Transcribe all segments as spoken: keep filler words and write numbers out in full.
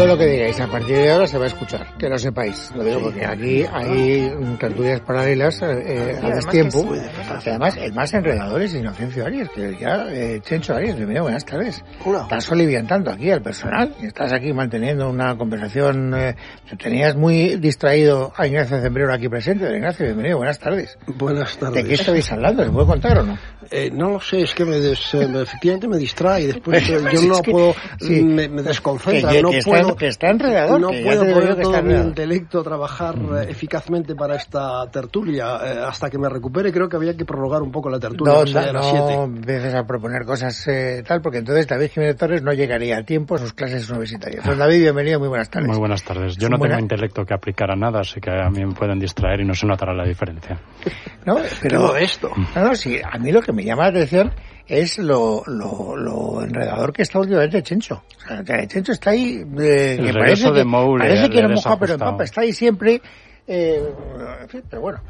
todo lo que digáis a partir de ahora se va a escuchar, que lo sepáis. Lo digo porque aquí hay tertulias paralelas eh, a destiempo. Y además, el más enredador es Inocencio Arias, que ya, eh, Chencho Arias, bienvenido, buenas tardes. Hola. Estás soliviantando aquí al personal y estás aquí manteniendo una conversación. Eh, tenías muy distraído a Ignacio Zembrero aquí presente. Ignacio, bienvenido, buenas tardes. Buenas tardes. ¿De qué estabais hablando? ¿Se puede contar o no? Eh, no lo sé, es que me des, eh, efectivamente me distrae y después eh, yo no que, puedo, sí, me, me desconcentra, que, que, no que puedo, está, que está enredador, no que puedo poner que todo mi intelecto a trabajar eh, eficazmente para esta tertulia eh, hasta que me recupere. Creo que había que prorrogar un poco la tertulia. No, o sea, no, no empieces a proponer cosas eh, tal, porque entonces David Jiménez Torres no llegaría a tiempo a sus clases universitarias. Don David, bienvenido, muy buenas tardes. Muy buenas tardes. Yo no Buena... tengo intelecto que aplicar a nada, así que a mí me pueden distraer y no se notará la diferencia. No, pero todo esto. No, no, sí, a mí lo que me llama la atención es lo, lo, lo enredador que está últimamente Chencho. O sea, que Chencho está ahí, eh, que parece que, Moule, parece que no moja pero empapa, está ahí siempre, eh, en fin, pero bueno,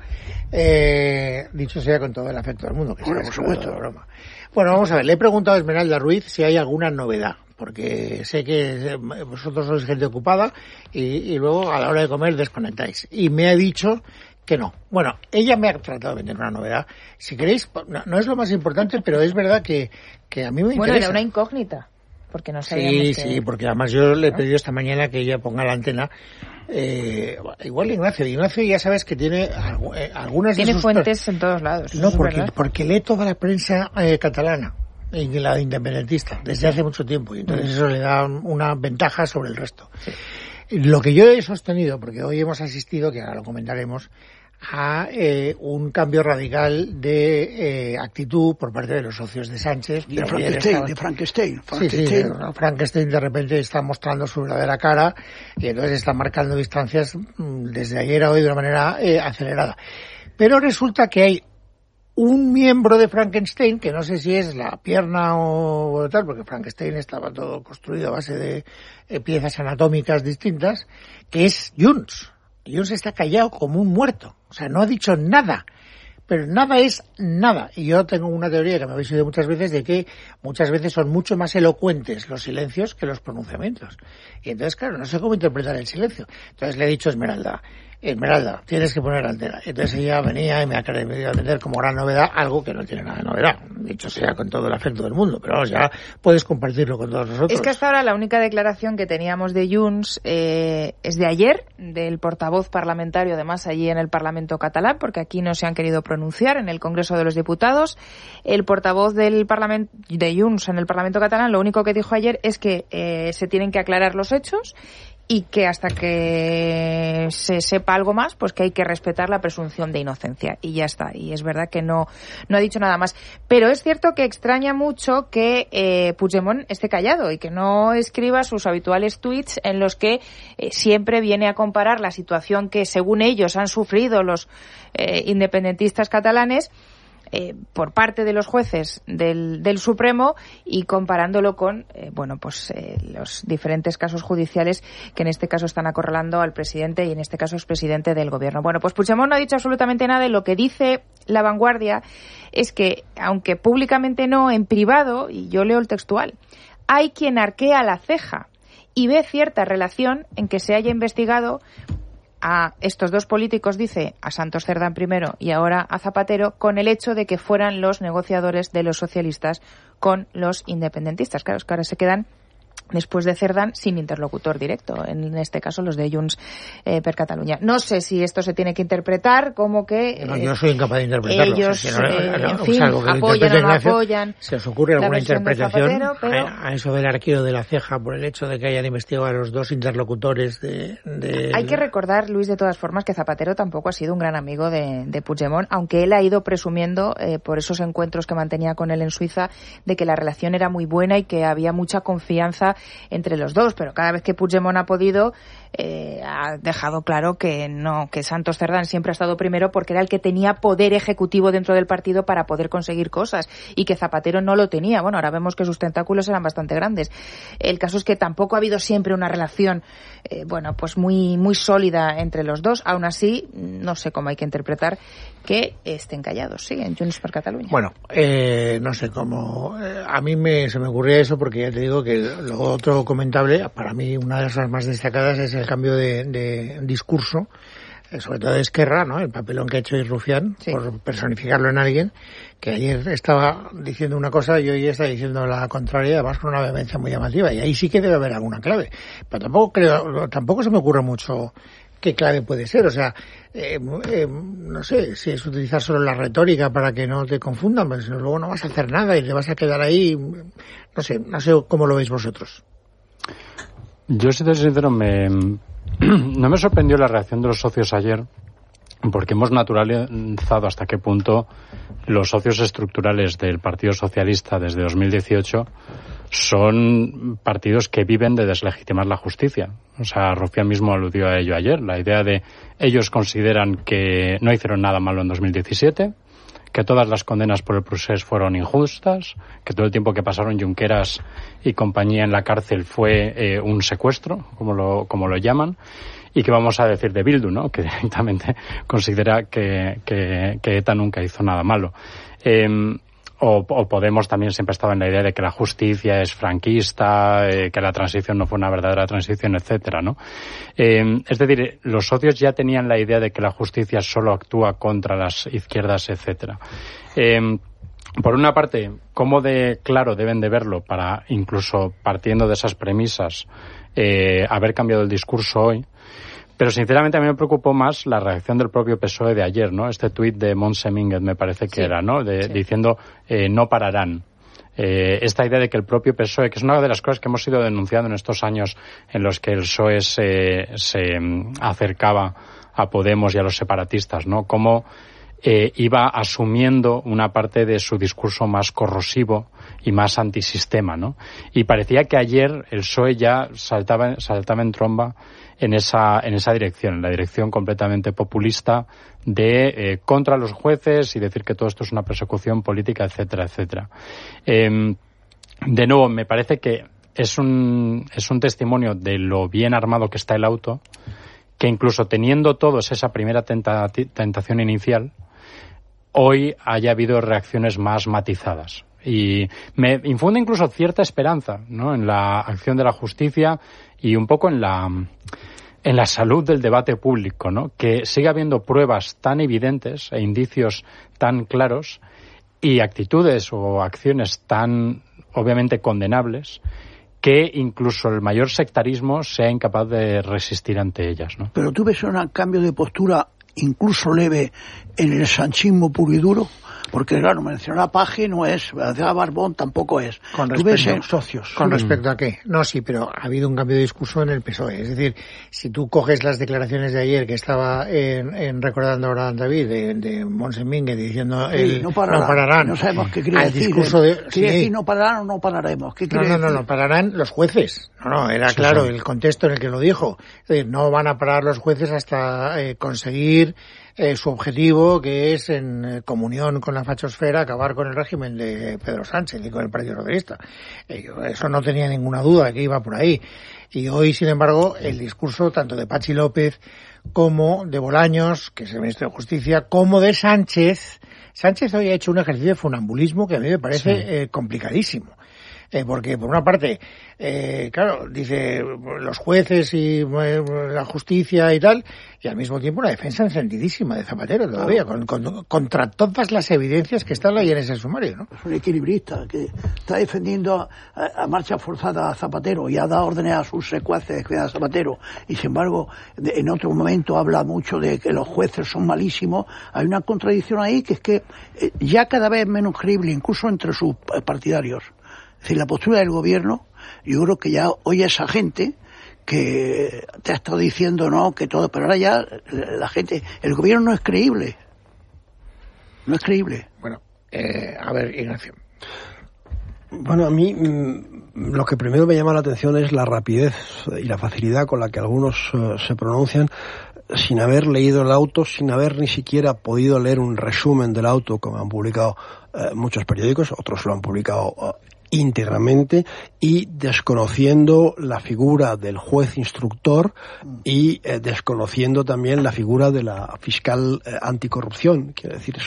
eh, dicho sea con todo el afecto del mundo, que bueno, sea, por supuesto. Broma. Bueno, vamos a ver, le he preguntado a Esmeralda Ruiz si hay alguna novedad, porque sé que vosotros sois gente ocupada y, y luego a la hora de comer desconectáis. Y me ha dicho que no. Bueno, ella me ha tratado de vender una novedad. Si queréis, no, no es lo más importante, pero es verdad que, que a mí me bueno, interesa. Bueno, era una incógnita, porque no sabíamos Sí, que... sí, porque además yo le he pedido esta mañana que ella ponga la antena. Eh, igual Ignacio, Ignacio ya sabes que tiene eh, algunas tiene de sus... fuentes en todos lados. No, porque, porque lee toda la prensa eh, catalana y la independentista desde hace mucho tiempo, y entonces eso le da una ventaja sobre el resto. Sí. Lo que yo he sostenido, porque hoy hemos asistido, que ahora lo comentaremos, a eh, un cambio radical de eh, actitud por parte de los socios de Sánchez. De Frankenstein, de Frankenstein. Frankenstein. Sí, sí, Frankenstein de repente está mostrando su verdadera cara y entonces está marcando distancias desde ayer a hoy de una manera eh, acelerada. Pero resulta que hay un miembro de Frankenstein, que no sé si es la pierna o tal, porque Frankenstein estaba todo construido a base de eh, piezas anatómicas distintas, que es Junts. Junts está callado como un muerto, o sea, no ha dicho nada, pero nada es nada. Y yo tengo una teoría que me habéis oído muchas veces de que muchas veces son mucho más elocuentes los silencios que los pronunciamientos. Y entonces, claro, no sé cómo interpretar el silencio. Entonces le he dicho a Esmeralda, Esmeralda, tienes que poner antena. Entonces ella venía y me ha querido vender como gran novedad algo que no tiene nada de novedad. Dicho sea con todo el afecto del mundo, pero vamos, ya puedes compartirlo con todos nosotros. Es que hasta ahora la única declaración que teníamos de Junts eh, es de ayer, del portavoz parlamentario, además allí en el Parlamento catalán, porque aquí no se han querido pronunciar en el Congreso de los Diputados. El portavoz del Parlamento de Junts en el Parlamento catalán lo único que dijo ayer es que eh, se tienen que aclarar los hechos y que hasta que se sepa algo más, pues que hay que respetar la presunción de inocencia. Y ya está. Y es verdad que no, no ha dicho nada más. Pero es cierto que extraña mucho que eh, Puigdemont esté callado y que no escriba sus habituales tweets en los que eh, siempre viene a comparar la situación que, según ellos, han sufrido los eh, independentistas catalanes Eh, por parte de los jueces del, del Supremo y comparándolo con eh, bueno pues eh, los diferentes casos judiciales que en este caso están acorralando al presidente y en este caso es presidente del gobierno. Bueno, pues Puigdemont no ha dicho absolutamente nada y lo que dice La Vanguardia es que, aunque públicamente no, en privado, y yo leo el textual, hay quien arquea la ceja y ve cierta relación en que se haya investigado a estos dos políticos, dice, a Santos Cerdán primero y ahora a Zapatero, con el hecho de que fueran los negociadores de los socialistas con los independentistas. Claro, es que ahora se quedan, después de Cerdán, sin interlocutor directo, en este caso los de Junts eh, per Catalunya. No sé si esto se tiene que interpretar como que... No, yo soy incapaz de interpretarlo. Ellos, o sea, si no, eh, no, en o fin, sea, algo que apoyan o no Ignacio, apoyan... ¿se os ocurre alguna interpretación Zapatero, pero... a, a eso del arqueo de la ceja por el hecho de que hayan investigado a los dos interlocutores de... de... Hay que recordar, Luis, de todas formas, que Zapatero tampoco ha sido un gran amigo de, de Puigdemont, aunque él ha ido presumiendo, eh, por esos encuentros que mantenía con él en Suiza, de que la relación era muy buena y que había mucha confianza entre los dos. Pero cada vez que Puigdemont ha podido, eh, ha dejado claro que no, que Santos Cerdán siempre ha estado primero porque era el que tenía poder ejecutivo dentro del partido para poder conseguir cosas y que Zapatero no lo tenía. Bueno, ahora vemos que sus tentáculos eran bastante grandes. El caso es que tampoco ha habido siempre una relación, eh, bueno, pues muy, muy sólida entre los dos. Aún así, no sé cómo hay que interpretar que estén callados, sí, en Junts per Catalunya. Bueno, eh, no sé cómo. Eh, a mí me, se me ocurría eso porque ya te digo que lo luego otro comentable, para mí una de las más destacadas es el cambio de, de discurso, sobre todo de Esquerra, ¿no? El papelón que ha hecho Rufián, sí, por personificarlo en alguien, que ayer estaba diciendo una cosa y hoy está diciendo la contraria, además con una vehemencia muy llamativa, y ahí sí que debe haber alguna clave. Pero tampoco creo, tampoco se me ocurre mucho qué clave puede ser, o sea, eh, eh, no sé, si es utilizar solo la retórica para que no te confundan, pero si no, luego no vas a hacer nada y te vas a quedar ahí, no sé, no sé cómo lo veis vosotros. Yo, si te soy sincero, me... no me sorprendió la reacción de los socios ayer, porque hemos naturalizado hasta qué punto los socios estructurales del Partido Socialista desde dos mil dieciocho son partidos que viven de deslegitimar la justicia. O sea, Rufián mismo aludió a ello ayer. La idea de ellos consideran que no hicieron nada malo en dos mil diecisiete, que todas las condenas por el procés fueron injustas, que todo el tiempo que pasaron Junqueras y compañía en la cárcel fue eh, un secuestro, como lo, como lo llaman, y que vamos a decir de Bildu, ¿no? Que directamente considera que, que, que ETA nunca hizo nada malo. Eh, O, o Podemos también siempre estaba en la idea de que la justicia es franquista, eh, que la transición no fue una verdadera transición, etcétera, ¿no? Eh, es decir, los socios ya tenían la idea de que la justicia solo actúa contra las izquierdas, etcétera. Eh, por una parte, cómo de claro deben de verlo para, incluso partiendo de esas premisas, eh, haber cambiado el discurso hoy. Pero sinceramente a mí me preocupó más la reacción del propio P S O E de ayer, ¿no? Este tuit de Montse Mínguez me parece que sí, era, ¿no? De, sí. Diciendo eh, no pararán. Eh, esta idea de que el propio P S O E, que es una de las cosas que hemos ido denunciando en estos años en los que el P S O E se, se acercaba a Podemos y a los separatistas, ¿no? Cómo eh, iba asumiendo una parte de su discurso más corrosivo y más antisistema, ¿no? Y parecía que ayer el P S O E ya saltaba, saltaba en tromba en esa, en esa dirección, en la dirección completamente populista de eh, contra los jueces y decir que todo esto es una persecución política, etcétera, etcétera. Eh, de nuevo, me parece que es un, es un testimonio de lo bien armado que está el auto, que incluso teniendo todos esa primera tenta, tentación inicial, hoy haya habido reacciones más matizadas. Y me infunde incluso cierta esperanza, ¿no?, en la acción de la justicia y un poco en la en la salud del debate público, ¿no? Que siga habiendo pruebas tan evidentes e indicios tan claros y actitudes o acciones tan obviamente condenables que incluso el mayor sectarismo sea incapaz de resistir ante ellas, ¿no? Pero tú ves un cambio de postura incluso leve en el sanchismo puro y duro. Porque, claro, mencionar a Paje no es, a Barbón tampoco es. Con Tú respecto, ves en socios. ¿Con respecto a qué? No, sí, pero ha habido un cambio de discurso en el P S O E. Es decir, si tú coges las declaraciones de ayer que estaba en, en recordando ahora David, de, de Montse Mínguez diciendo sí, el, no, pararán, no pararán. No sabemos qué quiere decir. Discurso de, ¿Quiere sí. decir no pararán o no pararemos? ¿Qué quiere no, no, no, decir? no, pararán los jueces. No, no, era sí, claro sí. El contexto en el que lo dijo. Es decir, no van a parar los jueces hasta eh, conseguir Eh, su objetivo, que es en eh, comunión con la fachosfera acabar con el régimen de Pedro Sánchez y con el Partido Socialista. Eh, eso no tenía ninguna duda de que iba por ahí. Y hoy, sin embargo, el discurso tanto de Patxi López como de Bolaños, que es el ministro de Justicia, como de Sánchez. Sánchez hoy ha hecho un ejercicio de funambulismo que a mí me parece sí. eh, complicadísimo. Eh, porque, por una parte, eh, claro, dice los jueces y eh, la justicia y tal, y al mismo tiempo una defensa encendidísima de Zapatero todavía, con, con, contra todas las evidencias que están ahí en ese sumario, ¿no? Es un equilibrista que está defendiendo a, a marcha forzada a Zapatero y ha dado órdenes a sus secuaces a Zapatero, y sin embargo, de, en otro momento habla mucho de que los jueces son malísimos. Hay una contradicción ahí que es que eh, ya cada vez menos creíble, incluso entre sus partidarios. Es decir, la postura del gobierno, yo creo que ya oye esa gente que te ha estado diciendo no, que todo, pero ahora ya la gente, el gobierno no es creíble. No es creíble. Bueno, eh, a ver, Ignacio. Bueno, a mí mmm, lo que primero me llama la atención es la rapidez y la facilidad con la que algunos uh, se pronuncian sin haber leído el auto, sin haber ni siquiera podido leer un resumen del auto, como han publicado uh, muchos periódicos, otros lo han publicado uh, íntegramente, y desconociendo la figura del juez instructor y eh, desconociendo también la figura de la fiscal eh, anticorrupción. Quiero decir, son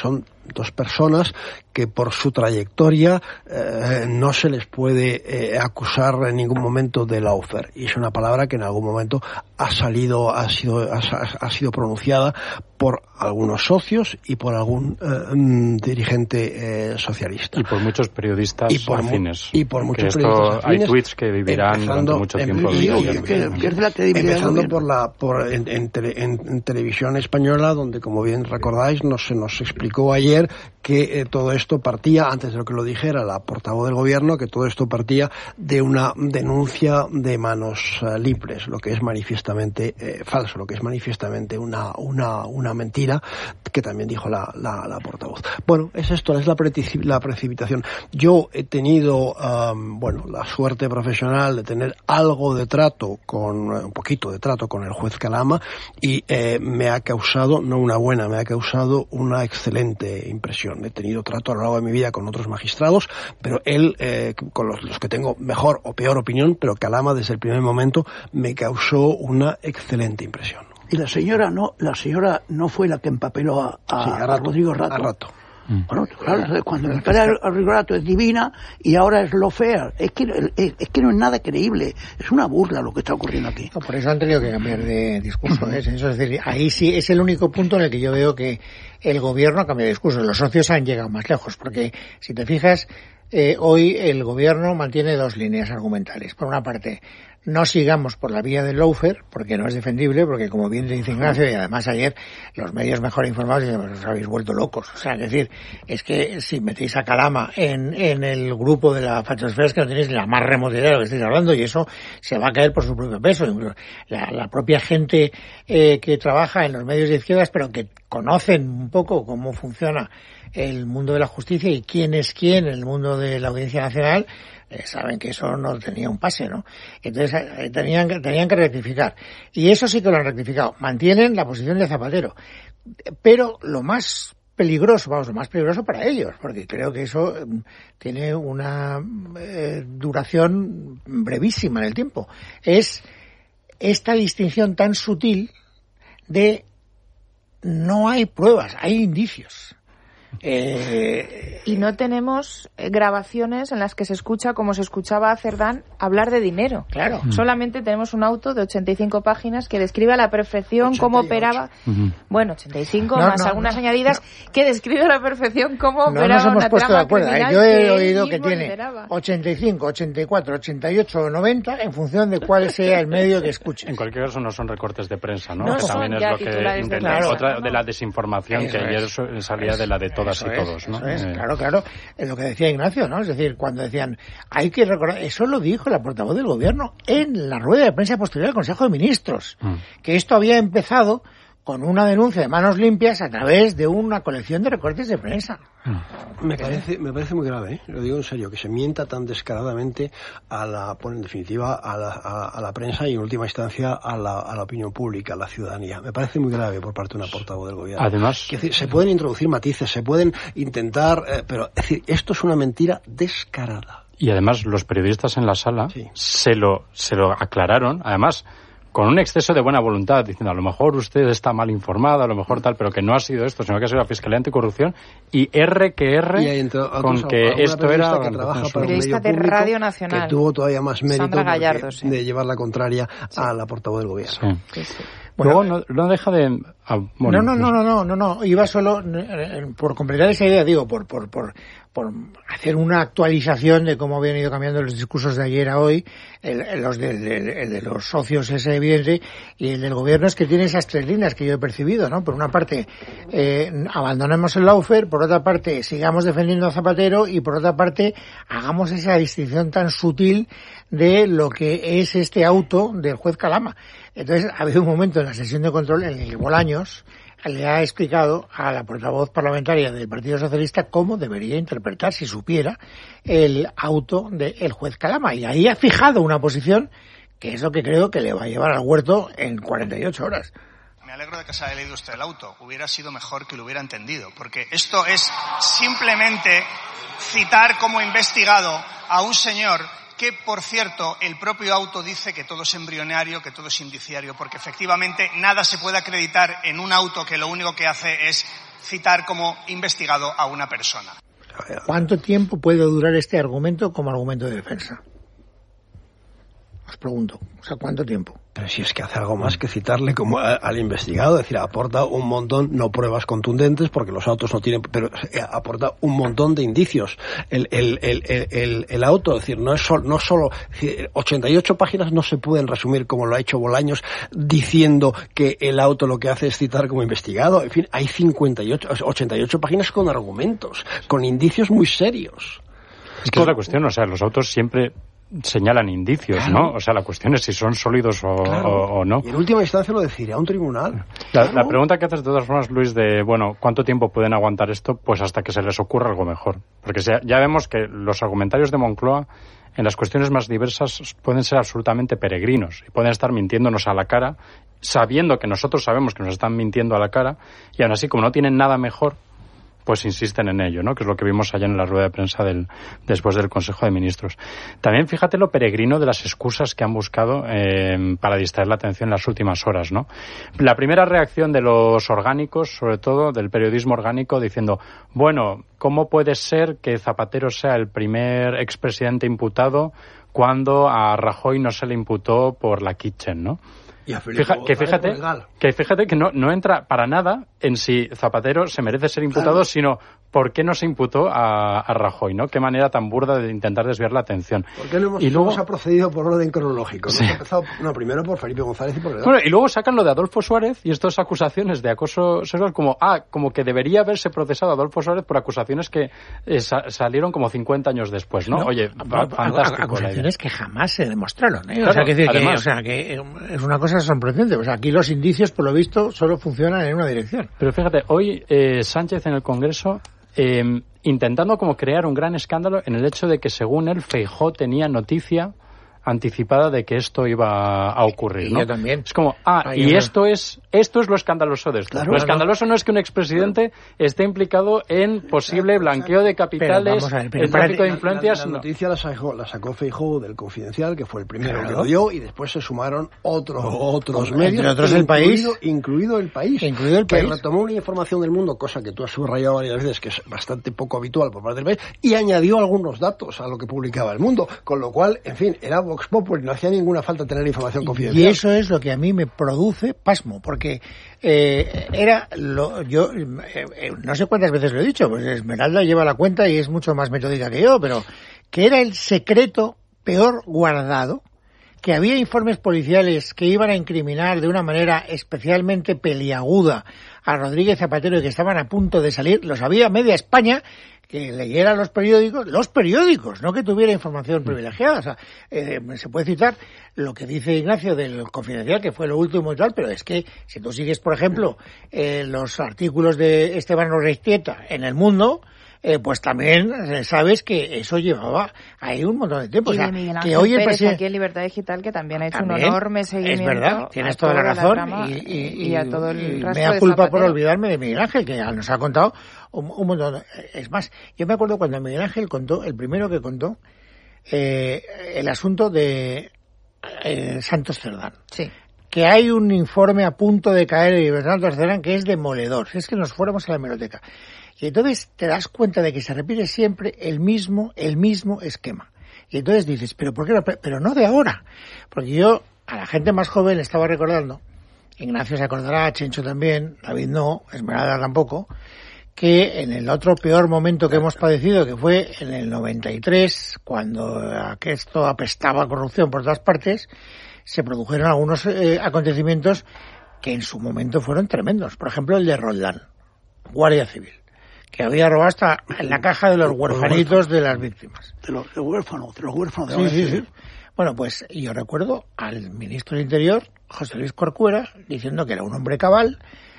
dos personas que por su trayectoria eh, no se les puede eh, acusar en ningún momento de lawfare, y es una palabra que en algún momento ha salido, ha sido, ha, ha sido pronunciada por algunos socios y por algún eh, dirigente eh, socialista. Y por muchos periodistas y por afines. Y por muchos esto, periodistas afines. Hay tweets que vivirán durante mucho tiempo. En, en, en, que pierde la credibilidad. Empezando por la, por, en, en, tele, en, en televisión española, donde, como bien recordáis, nos, se nos explicó ayer que eh, todo esto partía, antes de lo que lo dijera la portavoz del gobierno, que todo esto partía de una denuncia de manos uh, libres, lo que es manifiestamente eh, falso, lo que es manifiestamente una, una, una mentira, que también dijo la, la, la portavoz. Bueno, es esto, es la, preci- la precipitación. Yo he tenido, um, bueno, la suerte profesional de tener algo de trato con, un poquito de trato con el juez Calama, y eh, me ha causado, no una buena, me ha causado una excelente impresión. He tenido trato a lo largo de mi vida con otros magistrados, pero él, eh, con los, los que tengo mejor o peor opinión, pero Calama desde el primer momento me causó una excelente impresión. Y la señora no, la señora no fue la que empapeló a, a, sí, a, Rato, a Rodrigo Rato. A Rato. Bueno, claro, cuando el padre Rodrigo Rato es divina y ahora es lawfare, es que es, es que no es nada creíble, es una burla lo que está ocurriendo aquí. No, por eso han tenido que cambiar de discurso, ¿eh? Eso es decir, ahí sí es el único punto en el que yo veo que el gobierno ha cambiado de discurso. Los socios han llegado más lejos, porque si te fijas, eh, hoy el gobierno mantiene dos líneas argumentales. Por una parte, no sigamos por la vía del lawfare, porque no es defendible, porque como bien dice Ignacio, y además ayer los medios mejor informados dicen, pues os habéis vuelto locos. O sea, es decir, es que si metéis a Calama en, en el grupo de la fachosfera, es que no tenéis ni la más remota idea de lo que estáis hablando, y eso se va a caer por su propio peso. La, la propia gente eh, que trabaja en los medios de izquierdas, pero que conocen un poco cómo funciona el mundo de la justicia y quién es quién en el mundo de la Audiencia Nacional, eh, saben que eso no tenía un pase, ¿no? Entonces eh, tenían, tenían que rectificar. Y eso sí que lo han rectificado. Mantienen la posición de Zapatero. Pero lo más peligroso, vamos, lo más peligroso para ellos, porque creo que eso eh, tiene una eh, duración brevísima en el tiempo, es esta distinción tan sutil de no hay pruebas, hay indicios. Eh, y no tenemos grabaciones en las que se escucha, como se escuchaba a Cerdán, hablar de dinero. Claro. Mm. Solamente tenemos un auto de ochenta y cinco páginas que describe a la perfección ochenta y ocho. Cómo operaba. Uh-huh. Bueno, ochenta y cinco no, más no, algunas no, añadidas no. que describe a la perfección cómo no operaba nos hemos una puesto trama de acuerdo. criminal. Yo he que oído que tiene lideraba. ochenta y cinco, ochenta y cuatro, ochenta y ocho o noventa en función de cuál sea el medio que escuche. En cualquier caso no son recortes de prensa, ¿no? no que también es lo que intenta. De otra de la desinformación eso que ayer es. salía es. de la de todas eso y es. todos, ¿no? Eso es. Eh. Claro, claro, es lo que decía Ignacio, ¿no? Es decir, cuando decían, hay que recordar, eso lo dijo la portavoz del gobierno en la rueda de prensa posterior al Consejo de Ministros, mm. que esto había empezado con una denuncia de manos limpias a través de una colección de recortes de prensa. Me parece, me parece muy grave, ¿eh? Lo digo en serio, que se mienta tan descaradamente a la, bueno, en definitiva, a la, a, a la prensa y en última instancia a la, a la opinión pública, a la ciudadanía. Me parece muy grave por parte de una portavoz del gobierno. Además, que, se pueden introducir matices, se pueden intentar, eh, pero es decir, esto es una mentira descarada. Y además los periodistas en la sala sí. se lo, se lo aclararon, además con un exceso de buena voluntad, diciendo a lo mejor usted está mal informado, a lo mejor tal, pero que no ha sido esto, sino que ha sido la Fiscalía Anticorrupción, y R que R entró, con otros, que esto era... que trabaja para periodista un medio de público, Radio Nacional. Que tuvo todavía más mérito Gallardo, sí. de llevar la contraria sí. a la portavoz del gobierno. Sí. Sí, sí. Bueno, Luego no, no deja de... Ah, bueno, no, no, no, no, no, no, iba solo, por completar esa idea, digo, por, por, por, por hacer una actualización de cómo habían ido cambiando los discursos de ayer a hoy, el, los de, el, el de los socios es evidente, y el del gobierno es que tiene esas tres líneas que yo he percibido, ¿no? Por una parte, eh, abandonemos el lawfare, por otra parte, sigamos defendiendo a Zapatero, y por otra parte, hagamos esa distinción tan sutil de lo que es este auto del juez Calama. Entonces, ha habido un momento en la sesión de control en el que Bolaños le ha explicado a la portavoz parlamentaria del Partido Socialista cómo debería interpretar, si supiera, el auto del juez Calama. Y ahí ha fijado una posición que es lo que creo que le va a llevar al huerto en cuarenta y ocho horas. Me alegro de que se haya leído usted el auto. Hubiera sido mejor que lo hubiera entendido, porque esto es simplemente citar como investigado a un señor que, por cierto, el propio auto dice que todo es embrionario, que todo es indiciario, porque efectivamente nada se puede acreditar en un auto que lo único que hace es citar como investigado a una persona. ¿Cuánto tiempo puede durar este argumento como argumento de defensa? Os pregunto, o sea, ¿cuánto tiempo? Pero si es que hace algo más que citarle como a, al investigado, es decir, aporta un montón, no pruebas contundentes porque los autos no tienen, pero eh, aporta un montón de indicios. El, el, el, el, el, el auto, es decir, no es solo, no solo, es decir, ochenta y ocho páginas no se pueden resumir como lo ha hecho Bolaños diciendo que el auto lo que hace es citar como investigado. En fin, hay cincuenta y ocho, ochenta y ocho páginas con argumentos, con indicios muy serios. Es que es la cuestión, o sea, los autos siempre señalan indicios, claro, ¿no? O sea, la cuestión es si son sólidos o, claro, o, o no. Y en última instancia lo decidirá un tribunal. La, claro. la pregunta que haces de todas formas, Luis, de, bueno, ¿cuánto tiempo pueden aguantar esto? Pues hasta que se les ocurra algo mejor. Porque ya, ya vemos que los argumentarios de Moncloa en las cuestiones más diversas pueden ser absolutamente peregrinos y pueden estar mintiéndonos a la cara, sabiendo que nosotros sabemos que nos están mintiendo a la cara, y aún así, como no tienen nada mejor, pues insisten en ello, ¿no? Que es lo que vimos allá en la rueda de prensa del, después del Consejo de Ministros. También fíjate lo peregrino de las excusas que han buscado eh, para distraer la atención en las últimas horas, ¿no? La primera reacción de los orgánicos, sobre todo del periodismo orgánico, diciendo, bueno, ¿cómo puede ser que Zapatero sea el primer expresidente imputado cuando a Rajoy no se le imputó por la Kitchen, ¿no? Y a Felipe Fija, que fíjate que fíjate que no, no entra para nada en si Zapatero se merece ser imputado, claro, sino por qué no se imputó a, a Rajoy, ¿no? Qué manera tan burda de intentar desviar la atención. ¿Por qué no hemos, y luego hemos ha procedido por orden cronológico? Sí. Hemos empezado, no, primero por Felipe González y por Bueno, y luego sacan lo de Adolfo Suárez y estas acusaciones de acoso sexual como, ah, como que debería haberse procesado a Adolfo Suárez por acusaciones que eh, sa- salieron como cincuenta años después, ¿no? no Oye, va, fantástico. Acusaciones que jamás se demostraron, ¿eh? Claro, o, sea, que, además, que, o sea, que es una cosa sorprendente. O sea, aquí los indicios, por lo visto, solo funcionan en una dirección. Pero fíjate, hoy eh, Sánchez en el Congreso eh, intentando como crear un gran escándalo en el hecho de que, según él, Feijóo tenía noticia anticipada de que esto iba a ocurrir, ¿no? Y yo también. Es como, ah, ah y no. esto es esto es lo escandaloso de esto. Claro, lo escandaloso no. no es que un expresidente esté implicado en posible blanqueo de capitales, ver, el tráfico de influencias. La, la, la noticia la sacó, la sacó Feijóo del Confidencial, que fue el primero claro. que lo dio, y después se sumaron otros otros Entre medios, otros el país, incluido el país, incluido el que país, retomó una información del Mundo, cosa que tú has subrayado varias veces, que es bastante poco habitual por parte del país, y añadió algunos datos a lo que publicaba el Mundo, con lo cual, en fin, era Vox Populi, no hacía ninguna falta tener información confidencial. Y eso es lo que a mí me produce pasmo, porque eh, era lo yo eh, eh, no sé cuántas veces lo he dicho, pues Esmeralda lleva la cuenta y es mucho más metódica que yo, pero que era el secreto peor guardado, que había informes policiales que iban a incriminar de una manera especialmente peliaguda a Rodríguez Zapatero y que estaban a punto de salir, lo sabía media España, que leyera los periódicos, los periódicos, no que tuviera información privilegiada. O sea, eh, se puede citar lo que dice Ignacio del Confidencial, que fue lo último y tal, pero es que si tú sigues, por ejemplo, eh, los artículos de Esteban Orreiztieta en El Mundo, eh, pues también sabes que eso llevaba ahí un montón de tiempo. Y o sea, de Miguel Ángel que hoy el Pérez presidente... aquí en Libertad Digital, que también ha hecho También, un enorme seguimiento. Es verdad, tienes toda la razón. La y, y, y a todo el resto me da de culpa Zapatero. por olvidarme de Miguel Ángel, que nos ha contado un, un montón. Es más, yo me acuerdo cuando Miguel Ángel contó, el primero que contó, eh, el asunto de eh, Santos Cerdán. Sí. Que hay un informe a punto de caer de Santos Cerdán que es demoledor. Es que nos fuéramos a la hemeroteca. Y entonces te das cuenta de que se repite siempre el mismo, el mismo esquema. Y entonces dices, ¿pero por qué no? Pero no de ahora. Porque yo, a la gente más joven, le estaba recordando, Ignacio se acordará, Chencho también, David no, Esmeralda tampoco, que en el otro peor momento que hemos padecido, que fue en el noventa y tres, cuando esto apestaba corrupción por todas partes, se produjeron algunos eh, acontecimientos que en su momento fueron tremendos. Por ejemplo, el de Roldán, Guardia Civil, que había robado hasta en la caja de los huerfanitos de las víctimas. De los, de huérfanos, de los huérfanos de sí, la sí, sí. Bueno, pues yo recuerdo al ministro del Interior, José Luis Corcuera, diciendo que era un hombre cabal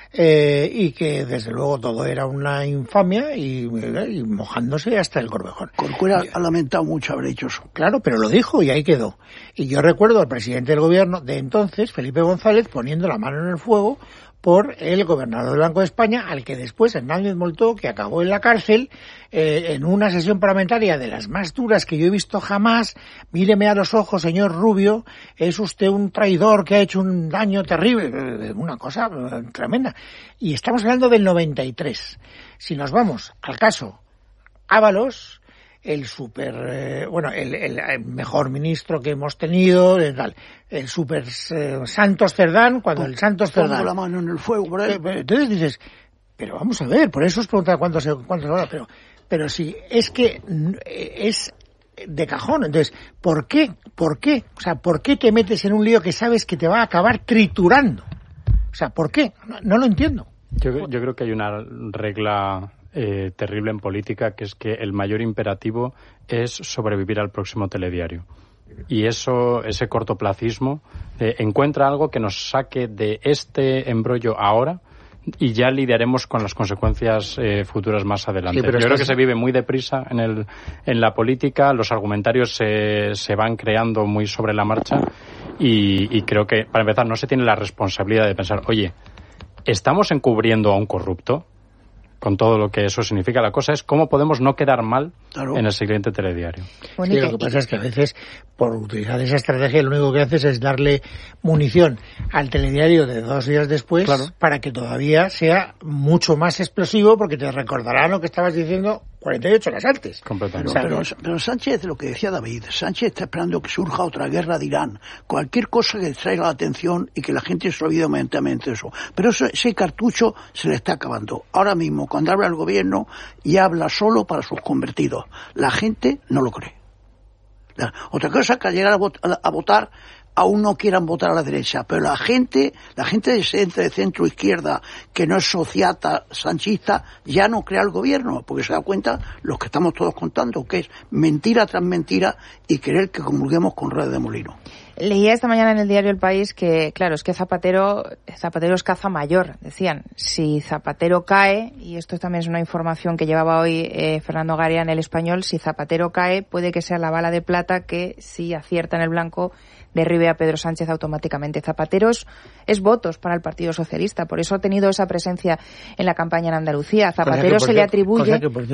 eh, y que desde luego todo era una infamia y, y mojándose hasta el corvejón. Corcuera ha lamentado mucho haber hecho eso. Claro, pero lo dijo y ahí quedó. Y yo recuerdo al presidente del gobierno de entonces, Felipe González, poniendo la mano en el fuego por el gobernador del Banco de España, al que después Hernández Moltó, que acabó en la cárcel, eh, en una sesión parlamentaria de las más duras que yo he visto jamás. Míreme a los ojos, señor Rubio, es usted un traidor que ha hecho un daño terrible, una cosa tremenda. Y estamos hablando del noventa y tres. Si nos vamos al caso Ábalos, el super, eh, bueno, el, el mejor ministro que hemos tenido, el, el super eh, Santos Cerdán, cuando Pon, el Santos Cerdán... Pongo la mano en el fuego por él. Eh, entonces dices, pero vamos a ver, por eso os preguntaba cuánto se, cuánto se va, pero, pero si es que es de cajón. Entonces, ¿por qué? ¿Por qué? O sea, ¿por qué te metes en un lío que sabes que te va a acabar triturando? O sea, ¿por qué? No, no lo entiendo. Yo, yo creo que hay una regla eh, terrible en política, que es que el mayor imperativo es sobrevivir al próximo telediario. Y eso, ese cortoplacismo, eh, encuentra algo que nos saque de este embrollo ahora y ya lidiaremos con las consecuencias eh, futuras más adelante. Sí, pero yo creo que se vive muy deprisa en el en la política, los argumentarios se, se van creando muy sobre la marcha y, y creo que, para empezar, no se tiene la responsabilidad de pensar, oye, ¿estamos encubriendo a un corrupto? Con todo lo que eso significa. La cosa es cómo podemos no quedar mal claro. en el siguiente telediario. Sí, lo que pasa es que a veces, por utilizar esa estrategia, lo único que haces es darle munición al telediario de dos días después claro. para que todavía sea mucho más explosivo, porque te recordará lo que estabas diciendo cuarenta y ocho horas antes. Completamente. Pero, pero, pero Sánchez, lo que decía David, Sánchez está esperando que surja otra guerra de Irán. Cualquier cosa que traiga la atención y que la gente se olvide momentáneamente eso. Pero eso, ese cartucho se le está acabando. Ahora mismo, cuando habla el gobierno, y habla solo para sus convertidos. La gente no lo cree. La, otra cosa es que al llegar a, vot, a, a votar, aún no quieran votar a la derecha, pero la gente, la gente de centro, de centro izquierda, que no es sociata, sanchista, ya no crea el gobierno, porque se da cuenta lo que estamos todos contando, que es mentira tras mentira y querer que comulguemos con ruedas de molino. Leía esta mañana en el diario El País que, claro, es que Zapatero, Zapatero es caza mayor. Decían, si Zapatero cae, y esto también es una información que llevaba hoy eh, Fernando Garia en El Español, si Zapatero cae, puede que sea la bala de plata que, si acierta en el blanco, derribe a Pedro Sánchez automáticamente. Zapatero es, es votos para el Partido Socialista, por eso ha tenido esa presencia en la campaña en Andalucía. A Zapatero se le atribuye,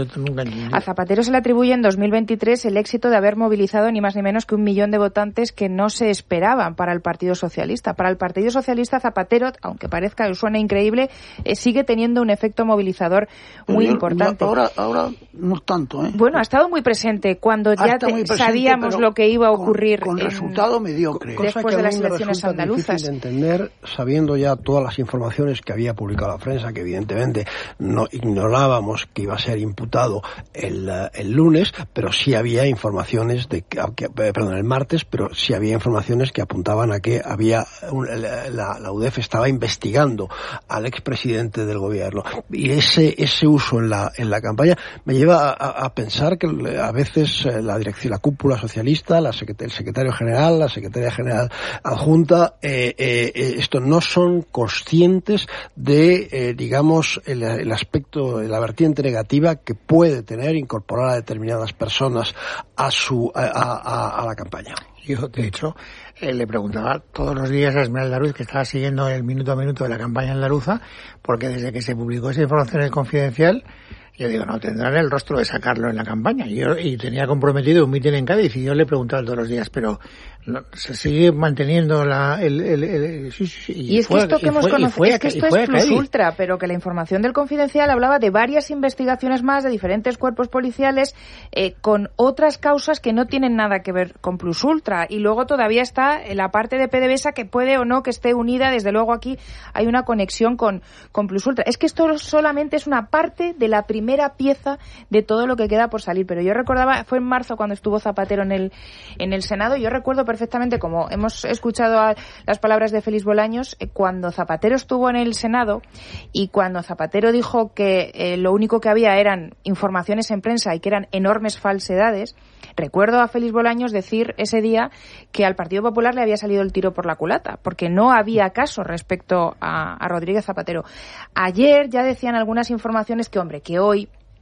a Zapatero se le atribuye en dos mil veintitrés el éxito de haber movilizado ni más ni menos que un millón de votantes que no se esperaban para el Partido Socialista. Para el Partido Socialista, Zapatero, aunque parezca que suene increíble, eh, sigue teniendo un efecto movilizador muy yo, importante. Ahora, ahora no tanto, ¿eh? Bueno, ha estado muy presente cuando ya te, presente, sabíamos lo que iba a ocurrir. Con, con en, resultado mediocre. Después de las elecciones andaluzas. Difícil de entender, sabiendo ya todas las informaciones que había publicado la prensa, que evidentemente no ignorábamos que iba a ser imputado el, el lunes, pero sí había informaciones de que, que, perdón, el martes, pero sí había informaciones que apuntaban a que había un, la, la U D E F estaba investigando al expresidente del gobierno, y ese ese uso en la en la campaña me lleva a, a pensar que a veces la dirección, la cúpula socialista, la secret- el secretario general, la secretaria general adjunta, eh, eh, esto no son conscientes de, eh, digamos, el, el aspecto, la vertiente negativa que puede tener incorporar a determinadas personas a su a, a, a la campaña. Yo, de hecho, eh, le preguntaba todos los días a Esmeralda Ruiz, que estaba siguiendo el minuto a minuto de la campaña andaluza, porque desde que se publicó esa información en el Confidencial, yo digo, no, tendrán el rostro de sacarlo en la campaña. Y, yo, y tenía comprometido un mitin en Cádiz, y yo le preguntaba todos los días, pero no, se sigue manteniendo la, el, el, el, el sí, sí, y, y es que esto que hemos conocido, es que esto es plus ultra, pero que la información del Confidencial hablaba de varias investigaciones más de diferentes cuerpos policiales eh, con otras causas que no tienen nada que ver con plus ultra, y luego todavía está la parte de PDVSA que puede o no que esté unida. Desde luego aquí hay una conexión con, con plus ultra. Es que esto solamente es una parte de la primera pieza de todo lo que queda por salir. Pero yo recordaba, fue en marzo cuando estuvo Zapatero en el en el Senado, y yo recuerdo perfectamente, como hemos escuchado a las palabras de Félix Bolaños, eh, cuando Zapatero estuvo en el Senado y cuando Zapatero dijo que eh, lo único que había eran informaciones en prensa y que eran enormes falsedades. Recuerdo a Félix Bolaños decir ese día que al Partido Popular le había salido el tiro por la culata, porque no había caso respecto a, a Rodríguez Zapatero. Ayer ya decían algunas informaciones que, hombre, que hoy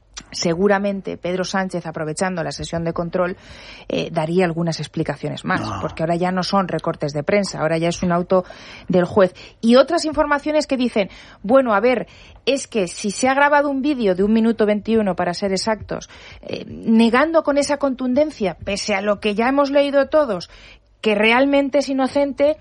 seguramente Pedro Sánchez, aprovechando la sesión de control, eh, daría algunas explicaciones más, no. porque ahora ya no son recortes de prensa, ahora ya es un auto del juez. Y otras informaciones que dicen, bueno, a ver, es que si se ha grabado un vídeo de un minuto veintiuno, para ser exactos, eh, negando con esa contundencia, pese a lo que ya hemos leído todos, que realmente es inocente,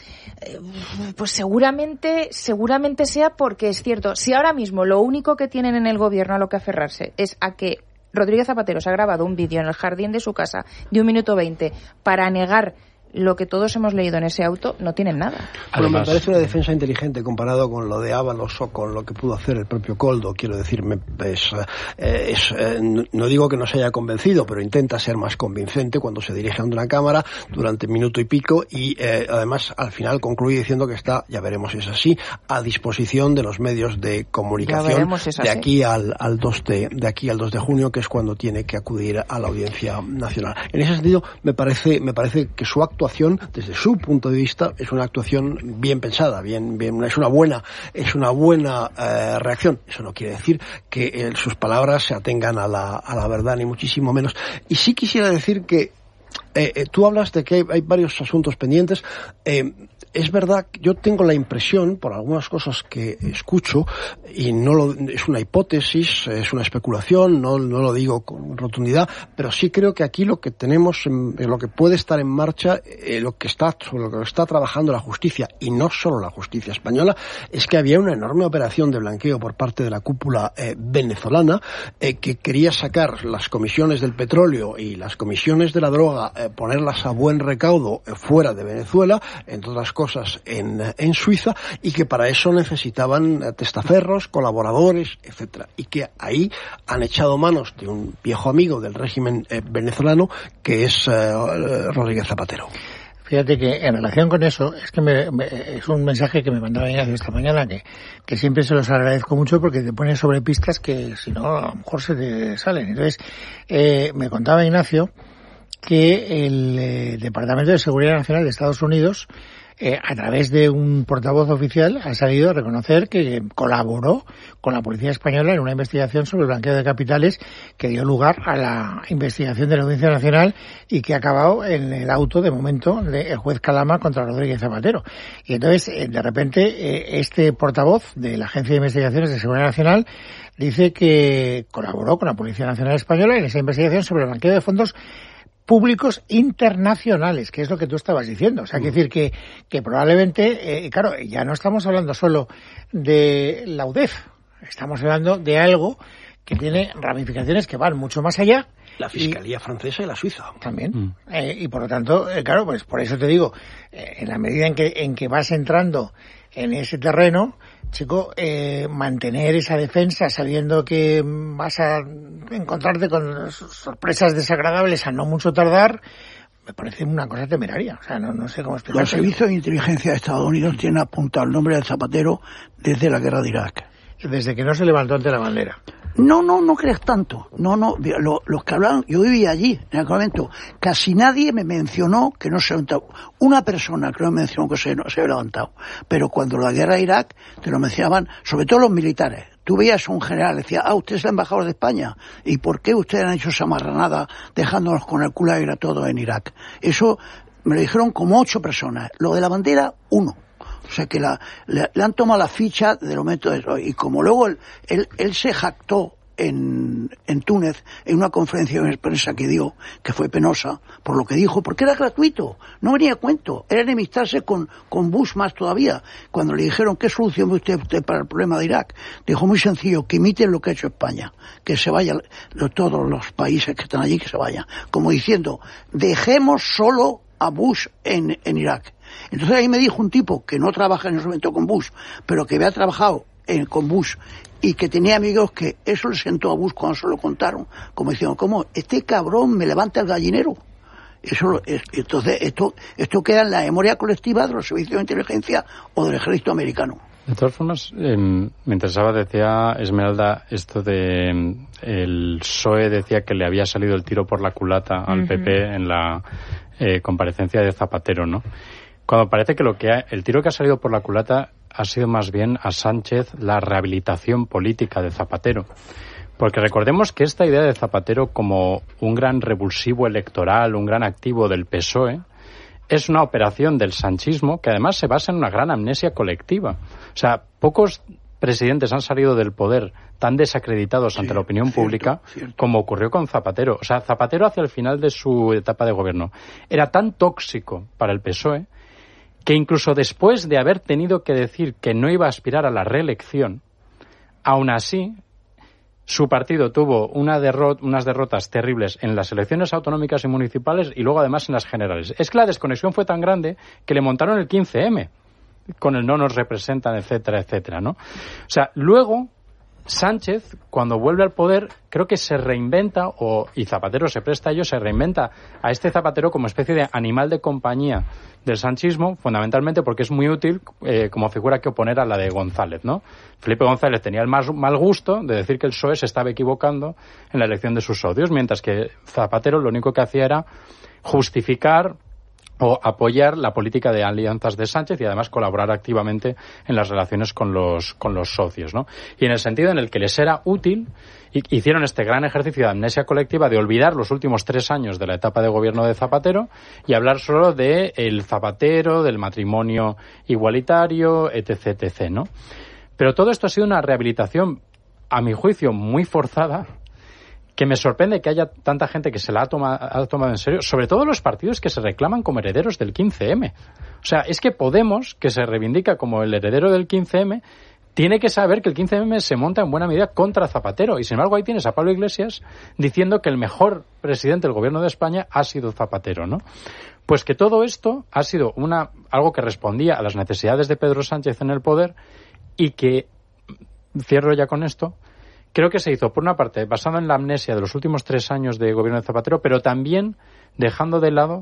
pues seguramente seguramente sea porque es cierto. Si ahora mismo lo único que tienen en el gobierno a lo que aferrarse es a que Rodríguez Zapatero se ha grabado un vídeo en el jardín de su casa de un minuto veinte para negar lo que todos hemos leído en ese auto, no tienen nada. Bueno, me parece una defensa inteligente comparado con lo de Ábalos o con lo que pudo hacer el propio Koldo. Quiero decir, me, es, eh, es, eh, no digo que no se haya convencido, pero intenta ser más convincente cuando se dirige a una cámara durante minuto y pico y eh, además al final concluye diciendo que está, ya veremos si es así, a disposición de los medios de comunicación si de aquí al, al dos de, de aquí al dos de junio, que es cuando tiene que acudir a la Audiencia Nacional. En ese sentido, me parece, me parece que su acto actuación, desde su punto de vista, es una actuación bien pensada, bien, bien, es una buena, es una buena eh, reacción. Eso no quiere decir que eh, sus palabras se atengan a la, a la verdad, ni muchísimo menos. Y sí quisiera decir que eh, eh, tú hablas de que hay, hay varios asuntos pendientes. Eh, Es verdad, yo tengo la impresión, por algunas cosas que escucho, y no lo, es una hipótesis, es una especulación, no, no lo digo con rotundidad, pero sí creo que aquí lo que tenemos, lo que puede estar en marcha, eh, lo que está, lo que está trabajando la justicia, y no solo la justicia española, es que había una enorme operación de blanqueo por parte de la cúpula eh, venezolana, eh, que quería sacar las comisiones del petróleo y las comisiones de la droga, eh, ponerlas a buen recaudo eh, fuera de Venezuela, entre otras cosas en, en Suiza, y que para eso necesitaban testaferros, colaboradores, etcétera, y que ahí han echado manos de un viejo amigo del régimen eh, venezolano, que es eh, Rodríguez Zapatero. Fíjate que en relación con eso, es que me, me, es un mensaje que me mandaba Ignacio esta mañana, que, que siempre se los agradezco mucho porque te pone sobre pistas que si no a lo mejor se te salen. Entonces, eh, me contaba Ignacio que el eh, Departamento de Seguridad Nacional de Estados Unidos, Eh, a través de un portavoz oficial, ha salido a reconocer que colaboró con la policía española en una investigación sobre el blanqueo de capitales que dio lugar a la investigación de la Audiencia Nacional y que ha acabado en el auto, de momento, del juez Calama contra Rodríguez Zapatero. Y entonces, eh, de repente, eh, este portavoz de la Agencia de Investigaciones de Seguridad Nacional dice que colaboró con la Policía Nacional Española en esa investigación sobre el blanqueo de fondos públicos internacionales, que es lo que tú estabas diciendo. O sea, hay que decir que, que probablemente, eh, claro, ya no estamos hablando solo de la U D E F, estamos hablando de algo que tiene ramificaciones que van mucho más allá. La Fiscalía y, francesa y la Suiza. También. Mm. Eh, y por lo tanto, eh, claro, pues por eso te digo, eh, en la medida en que, en que vas entrando en ese terreno, chico, eh, mantener esa defensa sabiendo que vas a encontrarte con sorpresas desagradables a no mucho tardar, me parece una cosa temeraria. O sea, no, no sé cómo explicarlo. El Servicio de Inteligencia de Estados Unidos tiene apuntado el nombre del Zapatero desde la guerra de Irak. Desde que no se levantó ante la bandera. No, no, no creas tanto. No, no, lo, los que hablaban, yo vivía allí, en aquel momento. Casi nadie me mencionó que no se levantó. Una persona que no me mencionó que se, no, se había levantado. Pero cuando la guerra de Irak, te lo mencionaban, sobre todo los militares. Tú veías a un general, decía, ah, usted es el embajador de España. ¿Y por qué ustedes han hecho esa marranada dejándonos con el culo aire todo en Irak? Eso me lo dijeron como ocho personas. Lo de la bandera, uno. O sea que la, le, le han tomado la ficha del momento de eso. Y como luego él, él, él se jactó en, en Túnez, en una conferencia de prensa que dio, que fue penosa, por lo que dijo, porque era gratuito, no venía a cuento, era enemistarse con, con Bush más todavía. Cuando le dijeron, ¿qué solución ve usted, usted para el problema de Irak? Dijo, muy sencillo, que imiten lo que ha hecho España, que se vayan todos los países que están allí, que se vayan. Como diciendo, dejemos solo a Bush en, en Irak. Entonces ahí me dijo un tipo que no trabaja en ese momento con Bush, pero que había trabajado en, con Bush y que tenía amigos que eso le sentó a Bush cuando se lo contaron, como diciendo, ¿cómo? Este cabrón me levanta el gallinero. Eso, es, entonces esto, esto queda en la memoria colectiva de los servicios de inteligencia o del ejército americano. De todas formas, eh, me interesaba, decía Esmeralda, esto de eh, el P S O E decía que le había salido el tiro por la culata al uh-huh. P P en la eh, comparecencia de Zapatero, ¿no? Cuando parece que lo que ha, el tiro que ha salido por la culata ha sido más bien a Sánchez la rehabilitación política de Zapatero. Porque recordemos que esta idea de Zapatero como un gran revulsivo electoral, un gran activo del P S O E, es una operación del sanchismo que además se basa en una gran amnesia colectiva. O sea, pocos presidentes han salido del poder tan desacreditados sí, ante la opinión cierto, pública cierto. como ocurrió con Zapatero. O sea, Zapatero hacia el final de su etapa de gobierno era tan tóxico para el P S O E que incluso después de haber tenido que decir que no iba a aspirar a la reelección, aún así su partido tuvo una derrot, unas derrotas terribles en las elecciones autonómicas y municipales y luego además en las generales. Es que la desconexión fue tan grande que le montaron el quince eme con el no nos representan, etcétera, etcétera, ¿no? O sea, luego Sánchez, cuando vuelve al poder, creo que se reinventa, o y Zapatero se presta a ello, se reinventa a este Zapatero como especie de animal de compañía del sanchismo, fundamentalmente porque es muy útil eh, como figura que oponer a la de González, ¿no? Felipe González tenía el más mal gusto de decir que el P S O E se estaba equivocando en la elección de sus socios, mientras que Zapatero lo único que hacía era justificar o apoyar la política de alianzas de Sánchez y además colaborar activamente en las relaciones con los con los socios, ¿no? Y en el sentido en el que les era útil, hicieron este gran ejercicio de amnesia colectiva de olvidar los últimos tres años de la etapa de gobierno de Zapatero y hablar solo de el Zapatero, del matrimonio igualitario, etc, etc, ¿no? Pero todo esto ha sido una rehabilitación, a mi juicio, muy forzada, que me sorprende que haya tanta gente que se la ha, toma, ha tomado en serio, sobre todo los partidos que se reclaman como herederos del quince eme. O sea, es que Podemos, que se reivindica como el heredero del quince eme, tiene que saber que el quince eme se monta en buena medida contra Zapatero. Y sin embargo ahí tienes a Pablo Iglesias diciendo que el mejor presidente del gobierno de España ha sido Zapatero, ¿no? Pues que todo esto ha sido una algo que respondía a las necesidades de Pedro Sánchez en el poder y que, cierro ya con esto, creo que se hizo, por una parte, basado en la amnesia de los últimos tres años de gobierno de Zapatero, pero también dejando de lado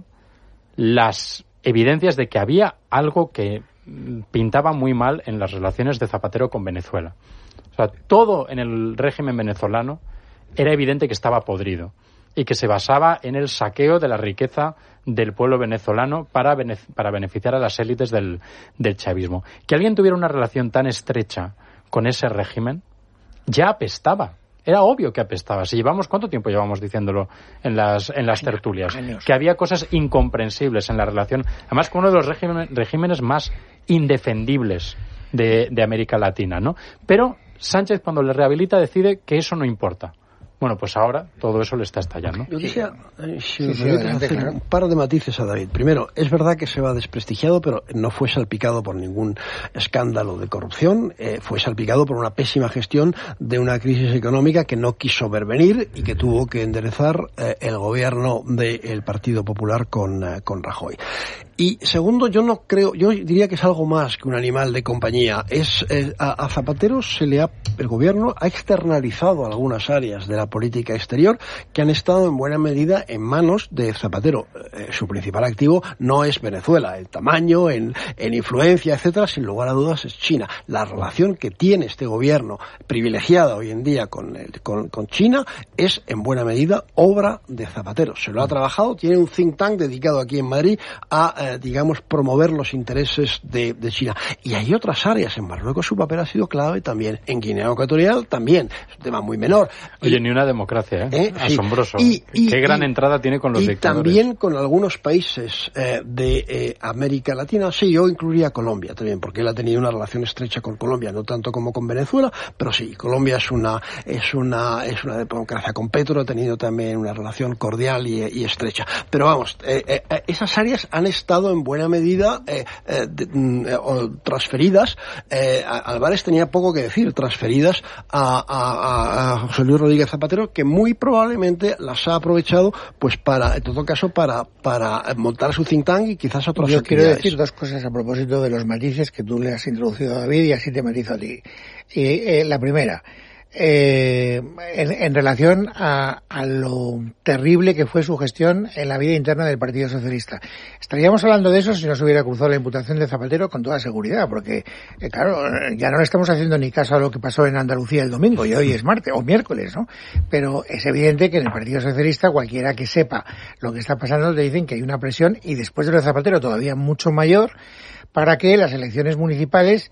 las evidencias de que había algo que pintaba muy mal en las relaciones de Zapatero con Venezuela. O sea, todo en el régimen venezolano era evidente que estaba podrido y que se basaba en el saqueo de la riqueza del pueblo venezolano para, bene- para beneficiar a las élites del, del chavismo. Que alguien tuviera una relación tan estrecha con ese régimen ya apestaba. Era obvio que apestaba. Si llevamos, ¿cuánto tiempo llevamos diciéndolo en las en las tertulias? Años. Que había cosas incomprensibles en la relación. Además, con uno de los régimen, regímenes más indefendibles de, de América Latina, ¿no? Pero Sánchez, cuando le rehabilita, decide que eso no importa. Bueno, pues ahora todo eso le está estallando. Yo decía, eh, si sí, me sí, hacer claro. un par de matices a David. Primero, es verdad que se va desprestigiado, pero no fue salpicado por ningún escándalo de corrupción. Eh, fue salpicado por una pésima gestión de una crisis económica que no quiso ver venir y que tuvo que enderezar eh, el gobierno del Partido Popular con, eh, con Rajoy. Y segundo, yo no creo, yo diría que es algo más que un animal de compañía. Es eh, a, a Zapatero se le ha, el gobierno ha externalizado algunas áreas de la política exterior que han estado en buena medida en manos de Zapatero. Eh, su principal activo no es Venezuela, el tamaño, en, en influencia, etcétera, sin lugar a dudas es China. La relación que tiene este gobierno privilegiada hoy en día con, el, con, con China es en buena medida obra de Zapatero. Se lo ha trabajado, tiene un think tank dedicado aquí en Madrid a eh, digamos, promover los intereses de, de China. Y hay otras áreas. En Marruecos su papel ha sido clave también. En Guinea Ecuatorial también. Es un tema muy menor. Oye, y, ni una democracia, ¿eh? ¿eh? Asombroso. Y, y, Qué gran y, entrada tiene con los y dictadores. Y también con algunos países eh, de eh, América Latina. Sí, yo incluiría Colombia también, porque él ha tenido una relación estrecha con Colombia, no tanto como con Venezuela, pero sí, Colombia es una es una es una democracia. Con Petro ha tenido también una relación cordial y, y estrecha. Pero vamos, eh, eh, esas áreas han estado en buena medida eh, eh, de, eh, transferidas. Eh, Álvarez tenía poco que decir, transferidas a, a, a José Luis Rodríguez Zapatero, que muy probablemente las ha aprovechado, pues para, en todo caso, para, para montar su think tank y quizás otras Yo actividades. Quiero decir dos cosas a propósito de los matices que tú le has introducido a David y así te matizo a ti. Y, eh, la primera, Eh, en, en relación a, a lo terrible que fue su gestión en la vida interna del Partido Socialista. Estaríamos hablando de eso si no se hubiera cruzado la imputación de Zapatero con toda seguridad, porque, eh, claro, ya no le estamos haciendo ni caso a lo que pasó en Andalucía el domingo, y hoy es martes, o miércoles, ¿no? Pero es evidente que en el Partido Socialista cualquiera que sepa lo que está pasando te dicen que hay una presión, y después de lo de Zapatero todavía mucho mayor, para que las elecciones municipales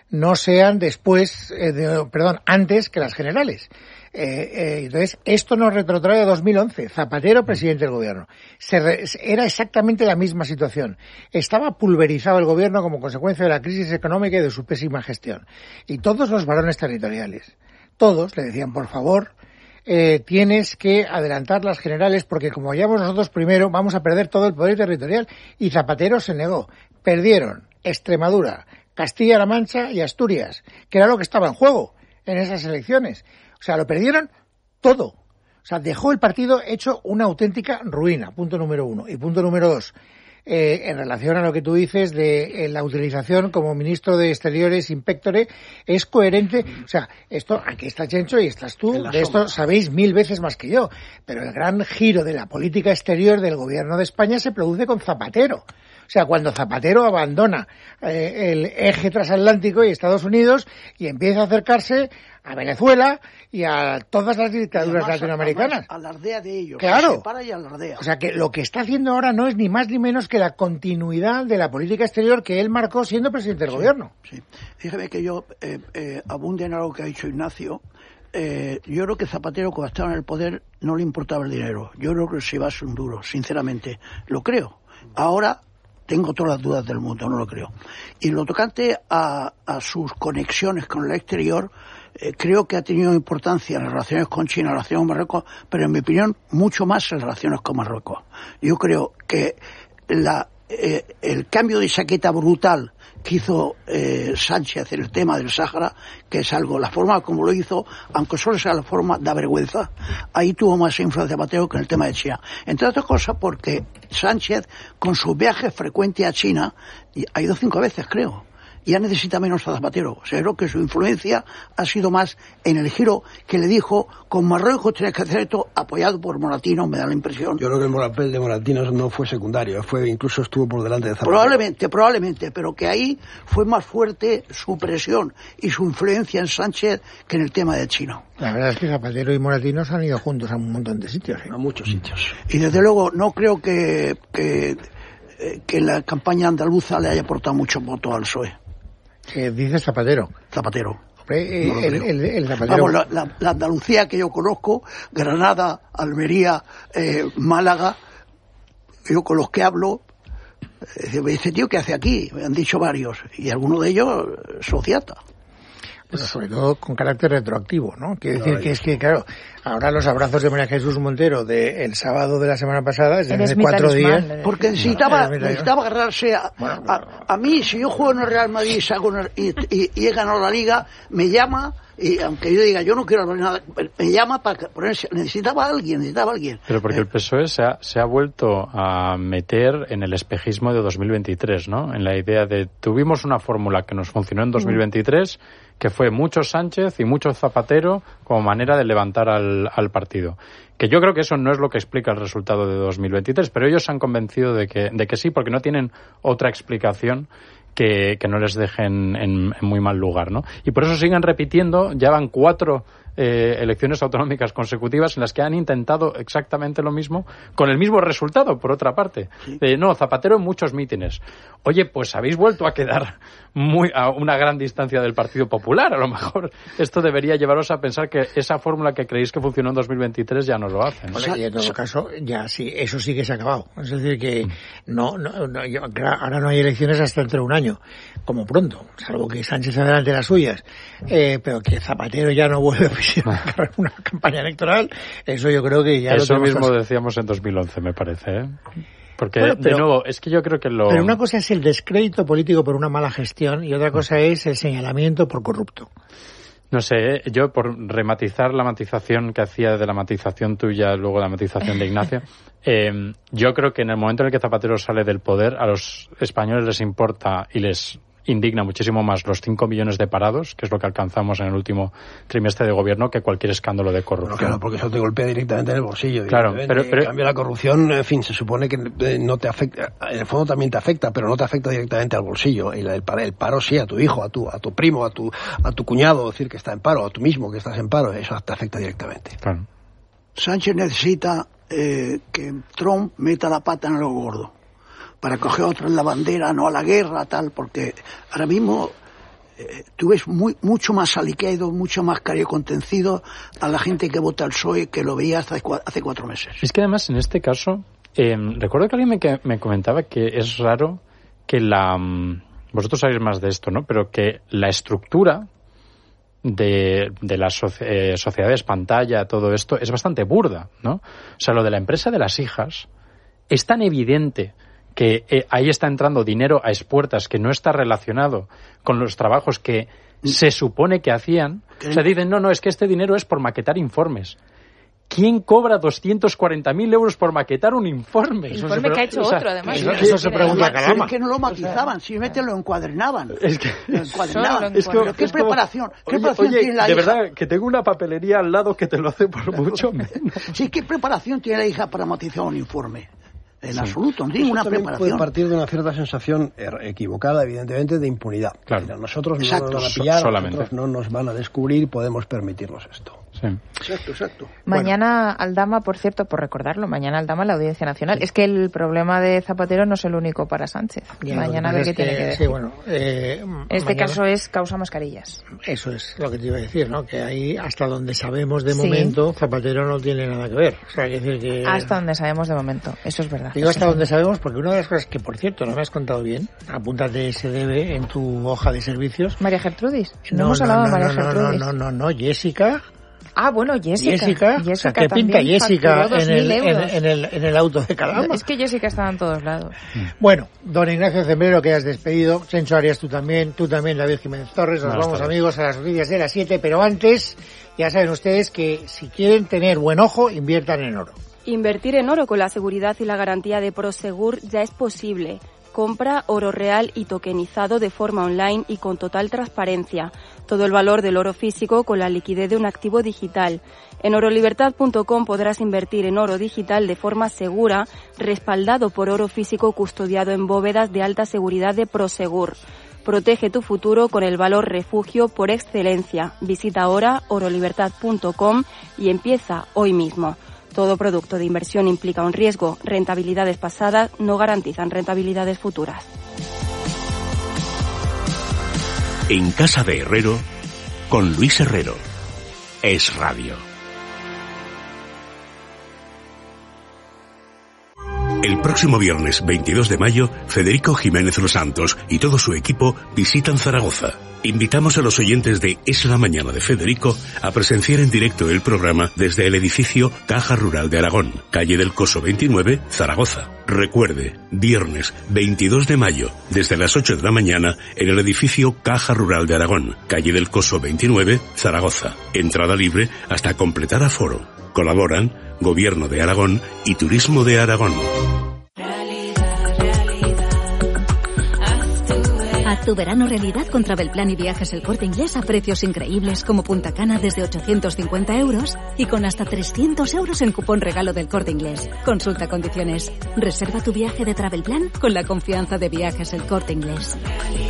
no sean después, eh, de, perdón, antes que las generales. Eh, eh, entonces, esto nos retrotrae a dos mil once. Zapatero, presidente del gobierno. Se re, era exactamente la misma situación. Estaba pulverizado el gobierno como consecuencia de la crisis económica y de su pésima gestión. Y todos los varones territoriales, todos le decían, por favor, eh, tienes que adelantar las generales porque como vayamos nosotros primero vamos a perder todo el poder territorial. Y Zapatero se negó. Perdieron Extremadura, Castilla-La Mancha y Asturias, que era lo que estaba en juego en esas elecciones. O sea, lo perdieron todo. O sea, dejó el partido hecho una auténtica ruina, punto número uno. Y punto número dos, eh, en relación a lo que tú dices de eh, la utilización como ministro de Exteriores in pectore, es coherente. O sea, esto, aquí está Chencho y estás tú, de esto sabéis mil veces más que yo. Pero el gran giro de la política exterior del gobierno de España se produce con Zapatero. O sea, cuando Zapatero abandona eh, el eje transatlántico y Estados Unidos y empieza a acercarse a Venezuela y a todas las dictaduras además, latinoamericanas. Alardea de ellos. Claro. Se para y alardea. O sea, que lo que está haciendo ahora no es ni más ni menos que la continuidad de la política exterior que él marcó siendo presidente del sí, gobierno. Sí. Fíjame que yo eh, eh, abunde en algo que ha dicho Ignacio. Eh, yo creo que Zapatero, cuando estaba en el poder, no le importaba el dinero. Yo creo que se iba a ser un duro, sinceramente. Lo creo. Ahora tengo todas las dudas del mundo, no lo creo. Y lo tocante a, a sus conexiones con el exterior, eh, creo que ha tenido importancia en las relaciones con China, en las relaciones con Marruecos, pero en mi opinión mucho más en las relaciones con Marruecos. Yo creo que la, eh, el cambio de chaqueta brutal que hizo eh, Sánchez en el tema del Sáhara, que es algo, la forma como lo hizo, aunque solo sea la forma, da vergüenza. Ahí tuvo más influencia Zapatero que en el tema de China. Entre otras cosas porque Sánchez, con sus viajes frecuentes a China, ha ido cinco veces, creo, ya necesita menos a Zapatero. O sea, creo que su influencia ha sido más en el giro que le dijo, con Marruecos tienes que hacer esto, apoyado por Moratino, me da la impresión. Yo creo que el papel de Moratino no fue secundario, fue incluso estuvo por delante de Zapatero. Probablemente, probablemente, pero que ahí fue más fuerte su presión y su influencia en Sánchez que en el tema de China. La verdad es que Zapatero y Moratino se han ido juntos a un montón de sitios. ¿eh? A muchos sitios. Y desde luego no creo que, que, que la campaña andaluza le haya aportado muchos votos al P S O E. ¿Qué dice Zapatero? Zapatero. Eh, no el, el, el Zapatero. Vamos, la, la, la Andalucía que yo conozco, Granada, Almería, eh, Málaga, yo con los que hablo, eh, este tío ¿qué hace aquí? Me han dicho varios, y algunos de ellos sociata. Pero sobre todo con carácter retroactivo, ¿no? Quiere decir no, que es que, claro, ahora los abrazos de María Jesús Montero del sábado de la semana pasada, es de cuatro días. Porque necesitaba, no, necesitaba agarrarse a, bueno, a, a mí, si yo juego en el Real Madrid y, y, y he ganado la Liga, me llama, y aunque yo diga, yo no quiero nada, me llama para ponerse, necesitaba a alguien, necesitaba a alguien. Pero porque eh. el P S O E se ha, se ha vuelto a meter en el espejismo de dos mil veintitrés, ¿no? En la idea de, tuvimos una fórmula que nos funcionó en dos mil veintitrés, mm. que fue mucho Sánchez y mucho Zapatero como manera de levantar al, al partido. Que yo creo que eso no es lo que explica el resultado de dos mil veintitrés, pero ellos se han convencido de que, de que sí, porque no tienen otra explicación que, que no les dejen en, en muy mal lugar, ¿no? Y por eso siguen repitiendo, ya van cuatro eh, elecciones autonómicas consecutivas en las que han intentado exactamente lo mismo, con el mismo resultado, por otra parte. Sí. Eh, no, Zapatero en muchos mítines. Oye, pues habéis vuelto a quedar muy a una gran distancia del Partido Popular. A lo mejor esto debería llevaros a pensar que esa fórmula que creéis que funcionó en dos mil veintitrés ya no lo hace, ¿no? Bueno, y en todo caso, ya sí, eso sí que se ha acabado. Es decir, que no, no, no yo, ahora no hay elecciones hasta dentro de un año, como pronto, salvo que Sánchez adelante las suyas, eh, pero que Zapatero ya no vuelve a una campaña electoral, eso yo creo que ya eso lo mismo pasado. Decíamos en dos mil once, me parece, ¿eh? Porque, bueno, pero, de nuevo, es que yo creo que lo... Pero una cosa es el descrédito político por una mala gestión y otra cosa es el señalamiento por corrupto. No sé, yo por rematizar la matización que hacía de la matización tuya, luego la matización de Ignacio, eh, yo creo que en el momento en el que Zapatero sale del poder, a los españoles les importa y les indigna muchísimo más los cinco millones de parados, que es lo que alcanzamos en el último trimestre de gobierno, que cualquier escándalo de corrupción. Bueno, claro, porque eso te golpea directamente en el bolsillo. Claro, pero, pero... En cambio, la corrupción, en fin, se supone que no te afecta, en el fondo también te afecta, pero no te afecta directamente al bolsillo. Y el paro, el paro sí, a tu hijo, a tu, a tu primo, a tu, a tu cuñado, decir que está en paro, a tú mismo que estás en paro, eso te afecta directamente. Claro. Sánchez necesita eh, que Trump meta la pata en lo gordo, para coger otro en la bandera, no a la guerra, tal, porque ahora mismo eh, tú ves muy, mucho más aliquedo, mucho más cariocontencido a la gente que vota al P S O E que lo veía hace, hace cuatro meses. Es que además en este caso, eh, recuerdo que alguien me, que, me comentaba que es raro que la... Vosotros sabéis más de esto, ¿no? Pero que la estructura de, de las soci- eh, sociedades pantalla, todo esto, es bastante burda, ¿no? O sea, lo de la empresa de las hijas es tan evidente que eh, ahí está entrando dinero a expuertas que no está relacionado con los trabajos que se supone que hacían. O sea, dicen, no, no, es que este dinero es por maquetar informes. ¿Quién cobra doscientos cuarenta mil euros por maquetar un informe? Informe eso se, que ha hecho o sea, otro, además. Eso, eso se pregunta Calama. Es que no lo matizaban, simplemente lo encuadernaban. Es que... Lo encuadernaban. Es como, ¿Qué es preparación? Como, ¿Qué oye, preparación oye, tiene la de hija? verdad, que tengo una papelería al lado que te lo hace por mucho menos. Sí, ¿qué preparación tiene la hija para matizar un informe? En sí. absoluto, no tiene Eso una también preparación. Puede partir de una cierta sensación equivocada, evidentemente, de impunidad. Claro. Mira, nosotros Exacto. no nos van a pillar, so- nosotros no nos van a descubrir, podemos permitirnos esto. Sí. Exacto, exacto. Mañana bueno. Aldama, por cierto, por recordarlo, mañana Aldama en la Audiencia Nacional. Sí. Es que el problema de Zapatero no es el único para Sánchez. Ya, mañana a ver qué tiene que, que decir. Sí, bueno, eh, en este mañana, caso es causa mascarillas. Eso es lo que te iba a decir, ¿no? Que ahí, hasta donde sabemos de sí. momento, Zapatero no tiene nada que ver. O sea, que decir que... Hasta donde sabemos de momento, eso es verdad. Digo hasta sí. donde sabemos porque una de las cosas que, por cierto, no me has contado bien, apúntate ese debe en tu hoja de servicios. María Gertrudis. No, no hemos no, hablado no, de María no, Gertrudis. No, no, no, no, Jessica... Ah, bueno, Jessica. Jessica, Jessica o sea, ¿qué pinta Jessica en el, en, en, el, en el auto de Calama? Es que Jessica estaba en todos lados. Bueno, don Ignacio Zembrero, que has despedido, Chencho Arias, tú también, tú también, David Jiménez Torres, nos no, vamos amigos a las noticias de las siete, pero antes, ya saben ustedes que si quieren tener buen ojo, inviertan en oro. Invertir en oro con la seguridad y la garantía de Prosegur ya es posible. Compra oro real y tokenizado de forma online y con total transparencia. Todo el valor del oro físico con la liquidez de un activo digital. En oro libertad punto com podrás invertir en oro digital de forma segura, respaldado por oro físico custodiado en bóvedas de alta seguridad de Prosegur. Protege tu futuro con el valor refugio por excelencia. Visita ahora oro libertad punto com y empieza hoy mismo. Todo producto de inversión implica un riesgo. Rentabilidades pasadas no garantizan rentabilidades futuras. En Casa de Herrero, con Luis Herrero. Es Radio. El próximo viernes veintidós de mayo, Federico Jiménez Los Santos y todo su equipo visitan Zaragoza. Invitamos a los oyentes de Es la Mañana de Federico a presenciar en directo el programa desde el edificio Caja Rural de Aragón, calle del Coso veintinueve, Zaragoza. Recuerde, viernes veintidós de mayo, desde las ocho de la mañana, en el edificio Caja Rural de Aragón, calle del Coso veintinueve, Zaragoza. Entrada libre hasta completar aforo. Colaboran Gobierno de Aragón y Turismo de Aragón. Haz tu verano realidad con Travelplan y Viajes El Corte Inglés a precios increíbles como Punta Cana desde ochocientos cincuenta euros y con hasta trescientos euros en cupón regalo del Corte Inglés. Consulta condiciones. Reserva tu viaje de Travelplan con la confianza de Viajes El Corte Inglés.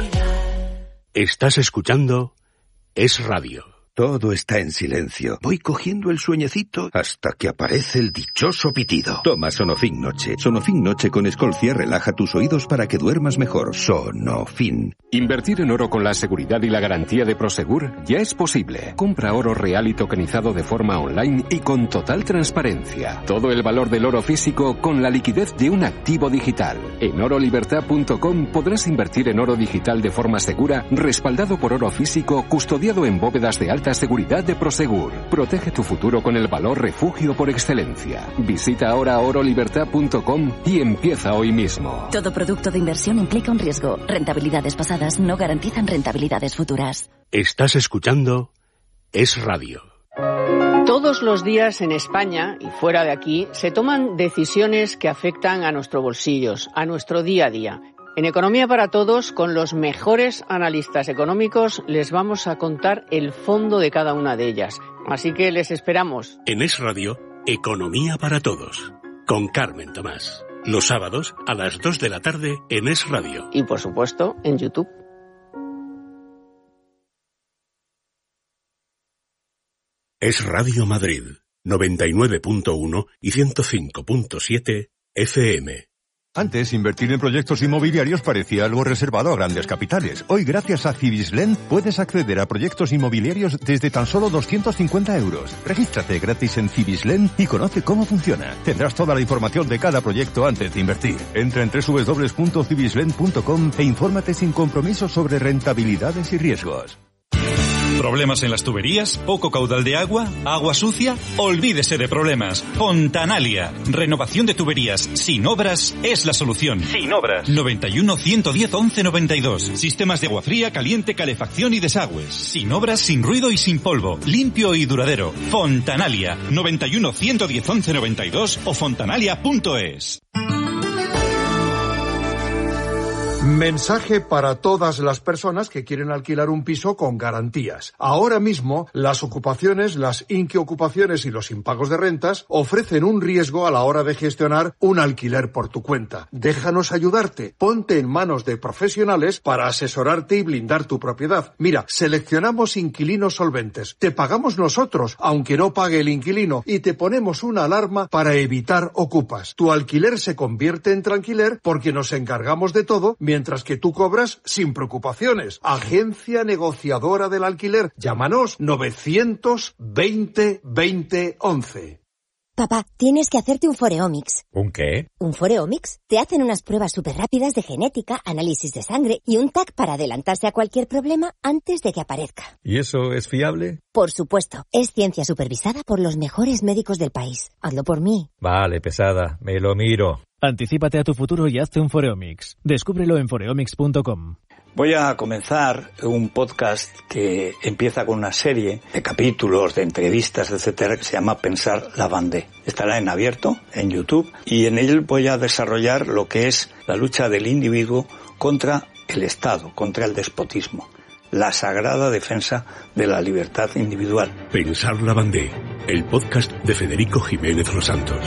Estás escuchando Es Radio. Todo está en silencio. Voy cogiendo el sueñecito hasta que aparece el dichoso pitido. Toma Sonofin Noche. Sonofin Noche con Escolcia relaja tus oídos para que duermas mejor. Sonofin. Invertir en oro con la seguridad y la garantía de Prosegur ya es posible. Compra oro real y tokenizado de forma online y con total transparencia. Todo el valor del oro físico con la liquidez de un activo digital. En oro libertad punto com podrás invertir en oro digital de forma segura, respaldado por oro físico, custodiado en bóvedas de alta seguridad de Prosegur. Protege tu futuro con el valor refugio por excelencia. Visita ahora oro libertad punto com y empieza hoy mismo. Todo producto de inversión implica un riesgo. Rentabilidades pasadas no garantizan rentabilidades futuras. Estás escuchando Es Radio. Todos los días en España y fuera de aquí se toman decisiones que afectan a nuestros bolsillos, a nuestro día a día. En Economía para Todos, con los mejores analistas económicos, les vamos a contar el fondo de cada una de ellas. Así que les esperamos. En Es Radio, Economía para Todos, con Carmen Tomás. Los sábados a las dos de la tarde en Es Radio. Y por supuesto, en YouTube. Es Radio Madrid, noventa y nueve punto uno y ciento cinco punto siete F M. Antes, invertir en proyectos inmobiliarios parecía algo reservado a grandes capitales. Hoy, gracias a Cibislen, puedes acceder a proyectos inmobiliarios desde tan solo doscientos cincuenta euros. Regístrate gratis en Cibislen y conoce cómo funciona. Tendrás toda la información de cada proyecto antes de invertir. Entra en doble u doble u doble u punto cibislen punto com e infórmate sin compromiso sobre rentabilidades y riesgos. ¿Problemas en las tuberías? ¿Poco caudal de agua? ¿Agua sucia? Olvídese de problemas. Fontanalia. Renovación de tuberías sin obras es la solución. Sin obras. noventa y uno, ciento diez, once noventa y dos. Sistemas de agua fría, caliente, calefacción y desagües. Sin obras, sin ruido y sin polvo. Limpio y duradero. Fontanalia. noventa y uno, ciento diez, once noventa y dos o fontanalia punto es. Mensaje para todas las personas que quieren alquilar un piso con garantías. Ahora mismo, las ocupaciones, las inquiocupaciones y los impagos de rentas ofrecen un riesgo a la hora de gestionar un alquiler por tu cuenta. Déjanos ayudarte. Ponte en manos de profesionales para asesorarte y blindar tu propiedad. Mira, seleccionamos inquilinos solventes. Te pagamos nosotros, aunque no pague el inquilino, y te ponemos una alarma para evitar ocupas. Tu alquiler se convierte en tranquiler porque nos encargamos de todo, mientras que tú cobras sin preocupaciones. Agencia negociadora del alquiler. Llámanos novecientos veinte veinte once. Papá, tienes que hacerte un Foreomics. ¿Un qué? ¿Un Foreomics? Te hacen unas pruebas súper rápidas de genética, análisis de sangre y un T A C para adelantarse a cualquier problema antes de que aparezca. ¿Y eso es fiable? Por supuesto. Es ciencia supervisada por los mejores médicos del país. Hazlo por mí. Vale, pesada. Me lo miro. Anticípate a tu futuro y hazte un Foreomics. Descúbrelo en foreomics punto com. Voy a comenzar un podcast que empieza con una serie de capítulos, de entrevistas, etcétera, que se llama Pensar la Vendée. Estará en abierto, en YouTube, y en él voy a desarrollar lo que es la lucha del individuo contra el Estado, contra el despotismo. La sagrada defensa de la libertad individual. Pensar la Vendée, el podcast de Federico Jiménez Los Santos.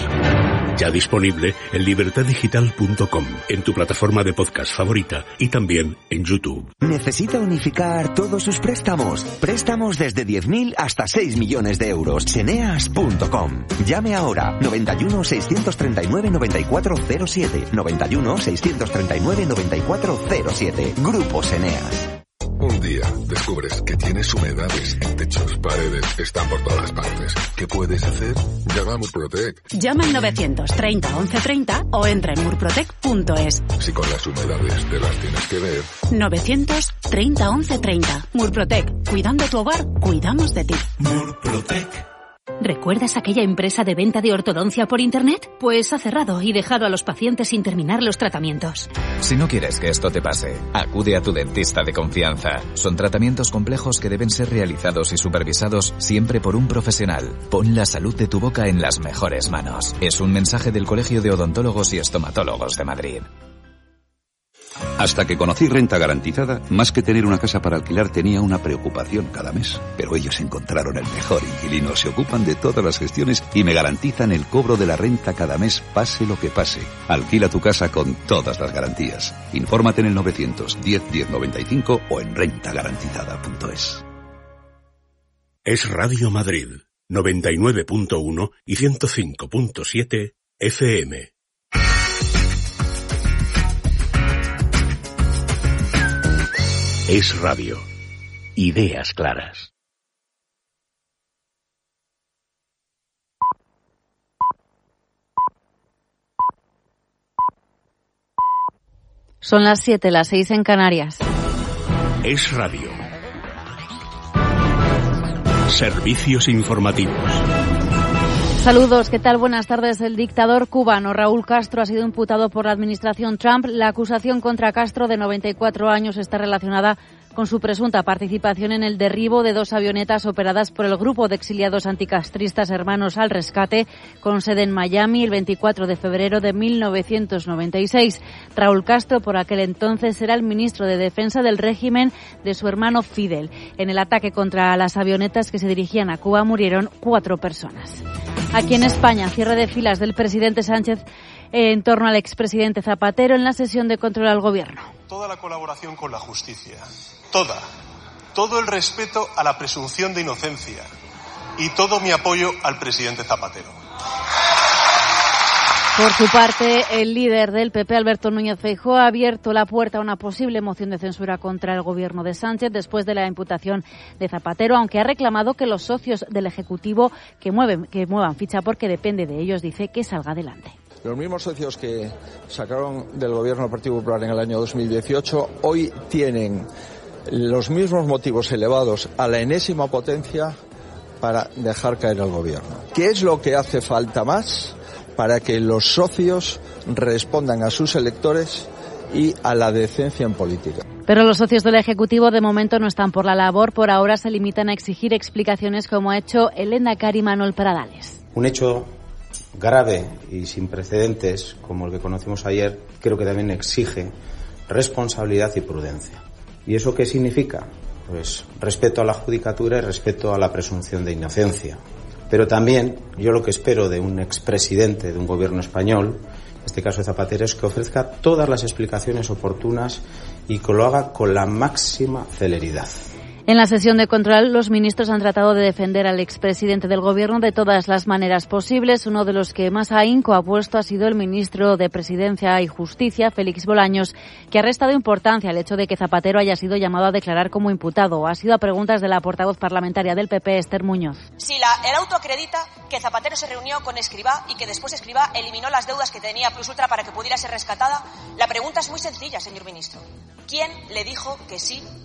Ya disponible en libertad digital punto com, en tu plataforma de podcast favorita y también en YouTube. ¿Necesita unificar todos sus préstamos? Préstamos desde diez mil hasta seis millones de euros. Seneas punto com. Llame ahora. noventa y uno, seiscientos treinta y nueve, noventa y cuatro cero siete. noventa y uno, seiscientos treinta y nueve, noventa y cuatro cero siete. Grupo Seneas. Un día descubres que tienes humedades en techos, paredes, están por todas partes. ¿Qué puedes hacer? Llama a Murprotec. Llama al novecientos treinta, once treinta o entra en murprotec punto es. Si con las humedades te las tienes que ver. novecientos treinta, once treinta. Murprotec. Cuidando tu hogar, cuidamos de ti. Murprotec. ¿Recuerdas aquella empresa de venta de ortodoncia por Internet? Pues ha cerrado y dejado a los pacientes sin terminar los tratamientos. Si no quieres que esto te pase, acude a tu dentista de confianza. Son tratamientos complejos que deben ser realizados y supervisados siempre por un profesional. Pon la salud de tu boca en las mejores manos. Es un mensaje del Colegio de Odontólogos y Estomatólogos de Madrid. Hasta que conocí Renta Garantizada, más que tener una casa para alquilar tenía una preocupación cada mes. Pero ellos encontraron el mejor inquilino, se ocupan de todas las gestiones y me garantizan el cobro de la renta cada mes, pase lo que pase. Alquila tu casa con todas las garantías. Infórmate en el novecientos diez, diez noventa y cinco o en renta garantizada punto es. Es Radio Madrid, noventa y nueve punto uno y ciento cinco punto siete F M. Es radio. Ideas claras. Son las siete, las seis en Canarias. Es radio. Servicios informativos. Saludos, ¿qué tal? Buenas tardes. El dictador cubano Raúl Castro ha sido imputado por la administración Trump. La acusación contra Castro, de noventa y cuatro años, está relacionada con su presunta participación en el derribo de dos avionetas operadas por el grupo de exiliados anticastristas Hermanos al Rescate, con sede en Miami, el veinticuatro de febrero de mil novecientos noventa y seis. Raúl Castro, por aquel entonces, era el ministro de Defensa del régimen de su hermano Fidel. En el ataque contra las avionetas que se dirigían a Cuba murieron cuatro personas. Aquí en España, cierre de filas del presidente Sánchez en torno al expresidente Zapatero en la sesión de control al gobierno. Toda la colaboración con la justicia, toda, todo el respeto a la presunción de inocencia y todo mi apoyo al presidente Zapatero. Por su parte, el líder del P P, Alberto Núñez Feijóo, ha abierto la puerta a una posible moción de censura contra el gobierno de Sánchez después de la imputación de Zapatero, aunque ha reclamado que los socios del Ejecutivo que mueven, que muevan ficha porque depende de ellos, dice, que salga adelante. Los mismos socios que sacaron del gobierno del Partido Popular en el año dos mil dieciocho hoy tienen los mismos motivos elevados a la enésima potencia para dejar caer al gobierno. ¿Qué es lo que hace falta más para que los socios respondan a sus electores y a la decencia en política? Pero los socios del Ejecutivo de momento no están por la labor. Por ahora se limitan a exigir explicaciones, como ha hecho el lehendakari Manuel Pradales. Un hecho grave y sin precedentes, como el que conocimos ayer, creo que también exige responsabilidad y prudencia. ¿Y eso qué significa? Pues respeto a la judicatura y respeto a la presunción de inocencia. Pero también yo lo que espero de un expresidente de un gobierno español, en este caso de Zapatero, es que ofrezca todas las explicaciones oportunas y que lo haga con la máxima celeridad. En la sesión de control, los ministros han tratado de defender al expresidente del Gobierno de todas las maneras posibles. Uno de los que más ahínco ha puesto ha sido el ministro de Presidencia y Justicia, Félix Bolaños, que ha restado importancia al hecho de que Zapatero haya sido llamado a declarar como imputado. Ha sido a preguntas de la portavoz parlamentaria del P P, Esther Muñoz. Si la, el auto acredita que Zapatero se reunió con Escrivá y que después Escrivá eliminó las deudas que tenía Plus Ultra para que pudiera ser rescatada, la pregunta es muy sencilla, señor ministro. ¿Quién le dijo que sí